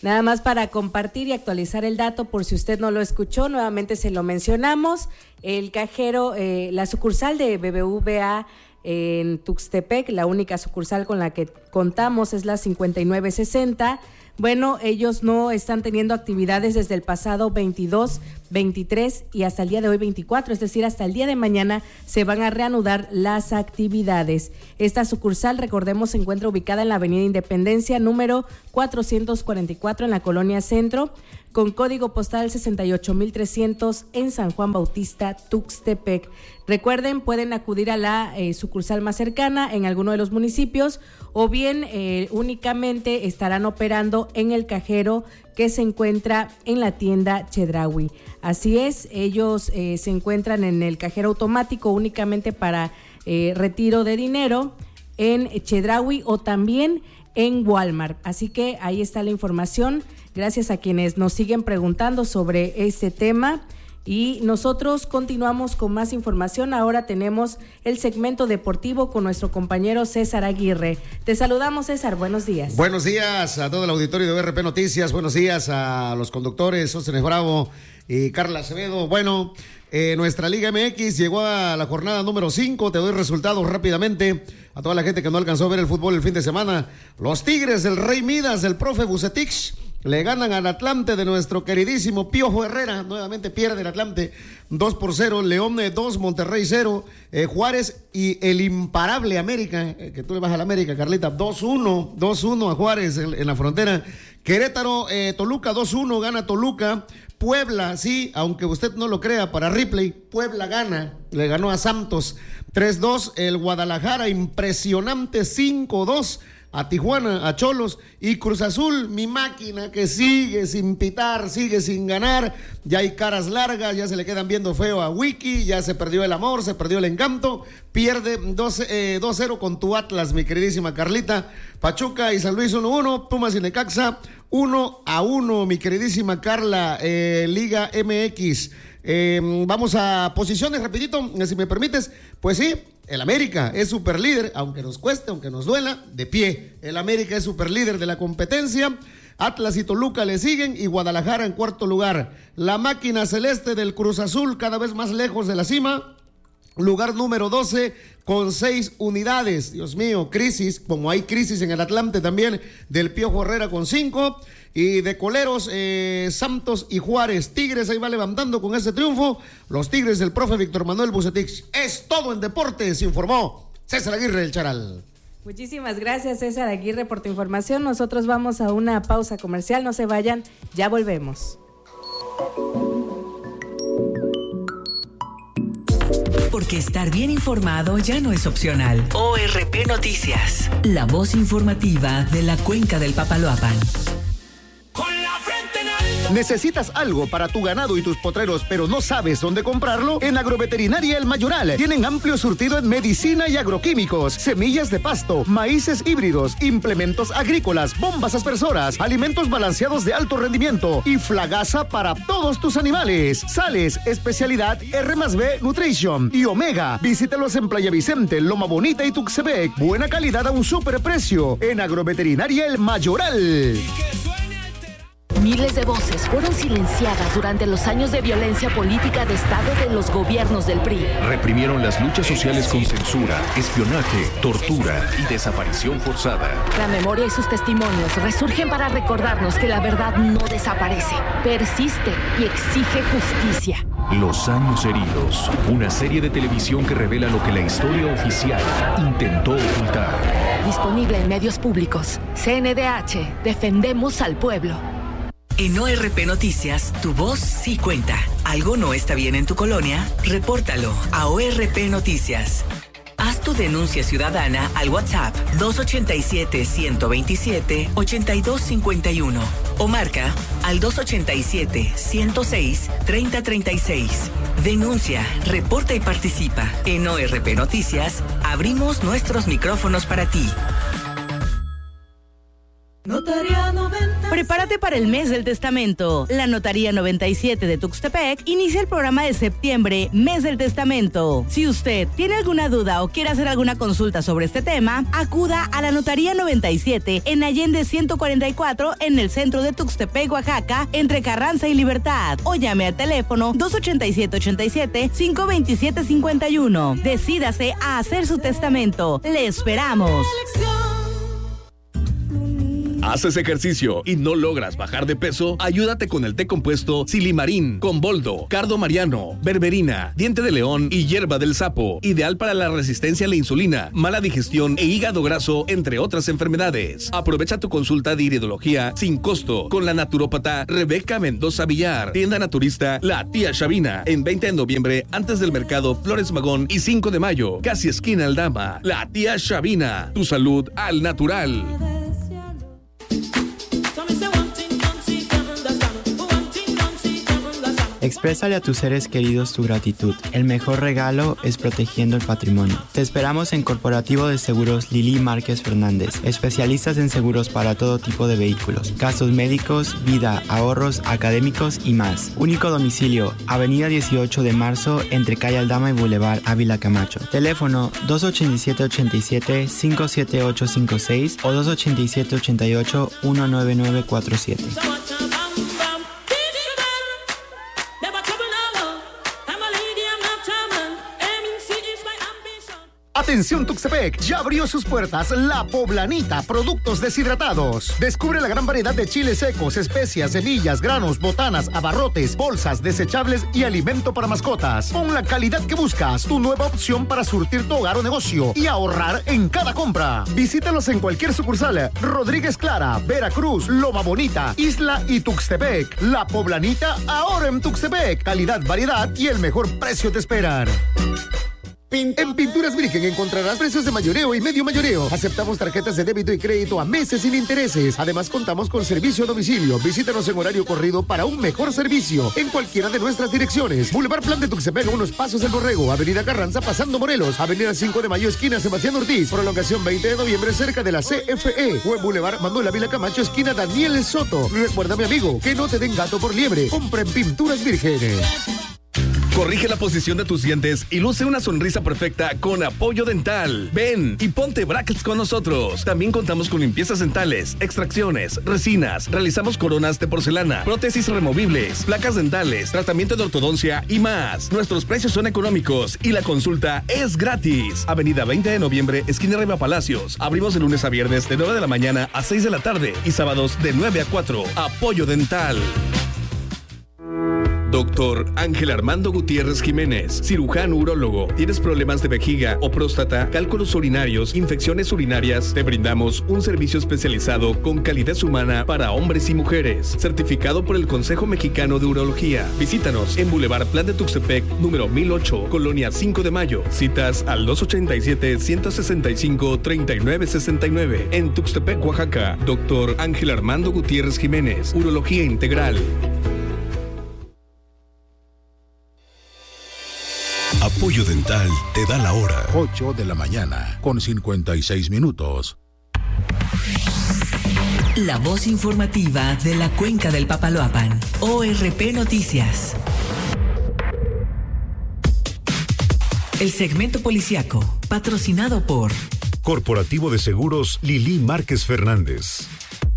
S: Nada más para compartir y actualizar el dato, por si usted no lo escuchó, nuevamente se lo mencionamos. El cajero, eh, la sucursal de B B V A en Tuxtepec, la única sucursal con la que contamos es la cincuenta y nueve sesenta. Bueno, ellos no están teniendo actividades desde el pasado veintidós, veintitrés y hasta el día de hoy veinticuatro, es decir, hasta el día de mañana se van a reanudar las actividades. Esta sucursal, recordemos, se encuentra ubicada en la Avenida Independencia, número cuatrocientos cuarenta y cuatro en la Colonia Centro, con código postal sesenta y ocho mil trescientos en San Juan Bautista, Tuxtepec. Recuerden, pueden acudir a la eh, sucursal más cercana en alguno de los municipios o bien eh, únicamente estarán operando en el cajero que se encuentra en la tienda Chedraui. Así es, ellos eh, se encuentran en el cajero automático únicamente para eh, retiro de dinero en Chedraui o también en Walmart. Así que ahí está la información. Gracias a quienes nos siguen preguntando sobre este tema. Y nosotros continuamos con más información. Ahora tenemos el segmento deportivo con nuestro compañero César Aguirre. Te saludamos, César. Buenos días.
F: Buenos días a todo el auditorio de B R P Noticias. Buenos días a los conductores Óscenes Bravo y Carla Acevedo. Bueno, eh, nuestra Liga M X llegó a la jornada número cinco. Te doy resultados rápidamente a toda la gente que no alcanzó a ver el fútbol el fin de semana. Los Tigres del Rey Midas del profe Bucetich le ganan al Atlante de nuestro queridísimo Piojo Herrera. Nuevamente pierde el Atlante dos por cero. León dos, Monterrey cero. Eh, Juárez y el imparable América, eh, que tú le vas a la América, Carlita, dos uno. dos uno a Juárez en, en la frontera. Querétaro, eh, Toluca dos uno, gana Toluca. Puebla, sí, aunque usted no lo crea, para Ripley, Puebla gana, le ganó a Santos tres dos. El Guadalajara, impresionante cinco dos. A Tijuana, a Cholos, y Cruz Azul, mi máquina que sigue sin pitar, sigue sin ganar, ya hay caras largas, ya se le quedan viendo feo a Wiki, ya se perdió el amor, se perdió el encanto, pierde dos cero con tu Atlas, mi queridísima Carlita. Pachuca y San Luis uno uno, Pumas y Necaxa uno a uno, mi queridísima Carla. eh, Liga M X. Eh, vamos a posiciones rapidito, si me permites. Pues sí, el América es super líder, aunque nos cueste, aunque nos duela, de pie. El América es super líder de la competencia. Atlas y Toluca le siguen y Guadalajara en cuarto lugar. La máquina celeste del Cruz Azul cada vez más lejos de la cima. Lugar número doce con seis unidades. Dios mío, crisis, como hay crisis en el Atlante también, del Piojo Herrera con cinco. Y de coleros, eh, Santos y Juárez. Tigres ahí va levantando con ese triunfo. Los Tigres del profe Víctor Manuel Bucetich. Es todo en deportes, informó César Aguirre del Charal.
S: Muchísimas gracias, César Aguirre, por tu información. Nosotros vamos a una pausa comercial. No se vayan, ya volvemos.
B: Porque estar bien informado ya no es opcional. O R P Noticias, la voz informativa de la Cuenca del Papaloapan.
K: ¿Necesitas algo para tu ganado y tus potreros, pero no sabes dónde comprarlo? En Agroveterinaria El Mayoral tienen amplio surtido en medicina y agroquímicos, semillas de pasto, maíces híbridos, implementos agrícolas, bombas aspersoras, alimentos balanceados de alto rendimiento y flagaza para todos tus animales. Sales, especialidad R más B Nutrition y Omega. Visítalos en Playa Vicente, Loma Bonita y Tuxtepec. Buena calidad a un super precio. En Agroveterinaria El Mayoral.
N: Miles de voces fueron silenciadas durante los años de violencia política de Estado de los gobiernos del P R I.
C: Reprimieron las luchas sociales con censura, espionaje, tortura y desaparición forzada.
N: La memoria y sus testimonios resurgen para recordarnos que la verdad no desaparece, persiste y exige justicia.
C: Los años heridos, una serie de televisión que revela lo que la historia oficial intentó ocultar.
N: Disponible en medios públicos. C N D H, defendemos al pueblo.
B: En O R P Noticias, tu voz sí cuenta. ¿Algo no está bien en tu colonia? Repórtalo a O R P Noticias. Haz tu denuncia ciudadana al WhatsApp dos ochenta y siete, ciento veintisiete, ochenta y dos cincuenta y uno o marca al dos ochenta y siete, ciento seis, treinta treinta y seis. Denuncia, reporta y participa. En O R P Noticias, abrimos nuestros micrófonos para ti.
L: Prepárate Prepárate para el mes del testamento. La Notaría noventa y siete de Tuxtepec inicia el programa de septiembre, mes del testamento. Si usted tiene alguna duda o quiere hacer alguna consulta sobre este tema, acuda a la Notaría noventa y siete en Allende ciento cuarenta y cuatro en el centro de Tuxtepec, Oaxaca, entre Carranza y Libertad, o llame al teléfono dos ochenta y siete, ochenta y siete, cinco veintisiete, cincuenta y uno. Decídase a hacer su testamento. Le esperamos.
P: ¿Haces ejercicio y no logras bajar de peso? Ayúdate con el té compuesto Silimarín, con boldo, cardo mariano, berberina, diente de león y hierba del sapo. Ideal para la resistencia a la insulina, mala digestión e hígado graso, entre otras enfermedades. Aprovecha tu consulta de iridología sin costo con la naturópata Rebeca Mendoza Villar. Tienda naturista La Tía Chavina, en veinte de noviembre, antes del mercado Flores Magón, y cinco de mayo, casi esquina Aldama. La Tía Chavina, tu salud al natural.
A: Exprésale a tus seres queridos tu gratitud. El mejor regalo es protegiendo el patrimonio. Te esperamos en Corporativo de Seguros Lili Márquez Fernández, especialistas en seguros para todo tipo de vehículos, gastos médicos, vida, ahorros, académicos y más. Único domicilio, Avenida dieciocho de marzo, entre Calle Aldama y Boulevard Ávila Camacho. Teléfono dos ochenta y siete, ochenta y siete, cinco siete ocho cinco seis o dos ochenta y siete, ochenta y ocho, uno nueve nueve cuatro siete.
K: Atención Tuxtepec, ya abrió sus puertas La Poblanita, productos deshidratados. Descubre la gran variedad de chiles secos, especias, semillas, granos, botanas, abarrotes, bolsas, desechables y alimento para mascotas. Con la calidad que buscas, tu nueva opción para surtir tu hogar o negocio y ahorrar en cada compra. Visítalos en cualquier sucursal. Rodríguez Clara, Veracruz, Loma Bonita, Isla y Tuxtepec. La Poblanita ahora en Tuxtepec. Calidad, variedad y el mejor precio te esperan. En Pinturas Virgen encontrarás precios de mayoreo y medio mayoreo. Aceptamos tarjetas de débito y crédito a meses sin intereses. Además, contamos con servicio a domicilio. Visítanos en horario corrido para un mejor servicio en cualquiera de nuestras direcciones. Boulevard Plan de Tuxtepec, unos pasos del Borrego. Avenida Carranza, pasando Morelos. Avenida cinco de mayo, esquina Sebastián Ortiz. Prolongación veinte de noviembre, cerca de la C F E. O en Boulevard Manuel Ávila Camacho, esquina Daniel Soto. Recuerda, mi amigo, que no te den gato por liebre. Compra en Pinturas Virgen.
P: Corrige la posición de tus dientes y luce una sonrisa perfecta con Apoyo Dental. Ven y ponte brackets con nosotros. También contamos con limpiezas dentales, extracciones, resinas, realizamos coronas de porcelana, prótesis removibles, placas dentales, tratamiento de ortodoncia y más. Nuestros precios son económicos y la consulta es gratis. Avenida veinte de noviembre, esquina Riva Palacios. Abrimos de lunes a viernes de nueve de la mañana a seis de la tarde y sábados de nueve a cuatro. Apoyo Dental. Doctor Ángel Armando Gutiérrez Jiménez, cirujano urólogo. ¿Tienes problemas de vejiga o próstata, cálculos urinarios, infecciones urinarias? Te brindamos un servicio especializado con calidez humana para hombres y mujeres, certificado por el Consejo Mexicano de Urología. Visítanos en Boulevard Plan de Tuxtepec, número mil ocho, Colonia cinco de mayo. Citas al dos ochenta y siete, ciento sesenta y cinco, treinta y nueve sesenta y nueve. En Tuxtepec, Oaxaca. Doctor Ángel Armando Gutiérrez Jiménez, Urología Integral.
R: Apoyo Dental te da la hora. ocho de la mañana, con cincuenta y seis minutos.
B: La voz informativa de la Cuenca del Papaloapan. O R P Noticias. El segmento policiaco, patrocinado por
C: Corporativo de Seguros Lili Márquez Fernández.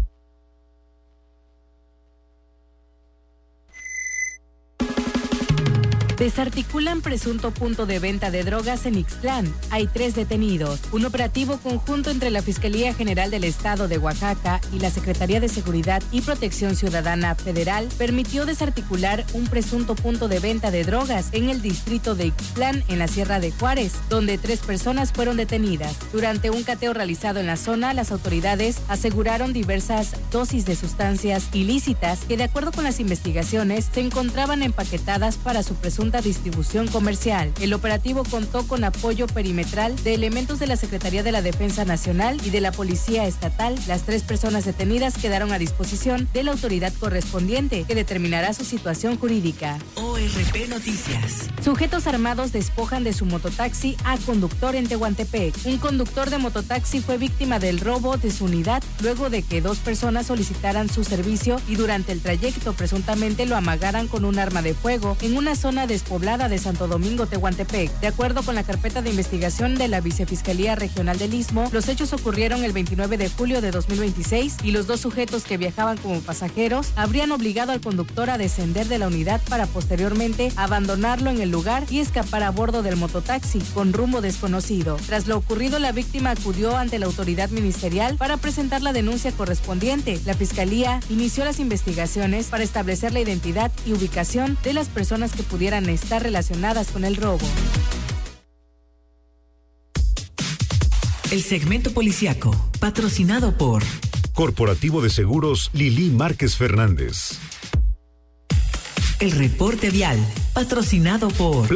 S: Desarticulan presunto punto de venta de drogas en Ixtlán. Hay tres detenidos. Un operativo conjunto entre la Fiscalía General del Estado de Oaxaca y la Secretaría de Seguridad y Protección Ciudadana Federal permitió desarticular un presunto punto de venta de drogas en el distrito de Ixtlán, en la Sierra de Juárez, donde tres personas fueron detenidas. Durante un cateo realizado en la zona, las autoridades aseguraron diversas dosis de sustancias ilícitas que, de acuerdo con las investigaciones, se encontraban empaquetadas para su presunto distribución comercial. El operativo contó con apoyo perimetral de elementos de la Secretaría de la Defensa Nacional y de la Policía Estatal. Las tres personas detenidas quedaron a disposición de la autoridad correspondiente, que determinará su situación jurídica.
B: O O R P Noticias.
S: Sujetos armados despojan de su mototaxi a conductor en Tehuantepec. Un conductor de mototaxi fue víctima del robo de su unidad luego de que dos personas solicitaran su servicio y durante el trayecto presuntamente lo amagaran con un arma de fuego en una zona despoblada de Santo Domingo, Tehuantepec. De acuerdo con la carpeta de investigación de la Vicefiscalía Regional del Istmo, los hechos ocurrieron el veintinueve de julio de dos mil veintiséis y los dos sujetos que viajaban como pasajeros habrían obligado al conductor a descender de la unidad para posteriormente abandonarlo en el lugar y escapar a bordo del mototaxi con rumbo desconocido. Tras lo ocurrido, la víctima acudió ante la autoridad ministerial para presentar la denuncia correspondiente. La Fiscalía inició las investigaciones para establecer la identidad y ubicación de las personas que pudieran estar relacionadas con el robo.
B: El segmento policiaco, patrocinado por
C: Corporativo de Seguros Lili Márquez Fernández.
B: El reporte vial, patrocinado por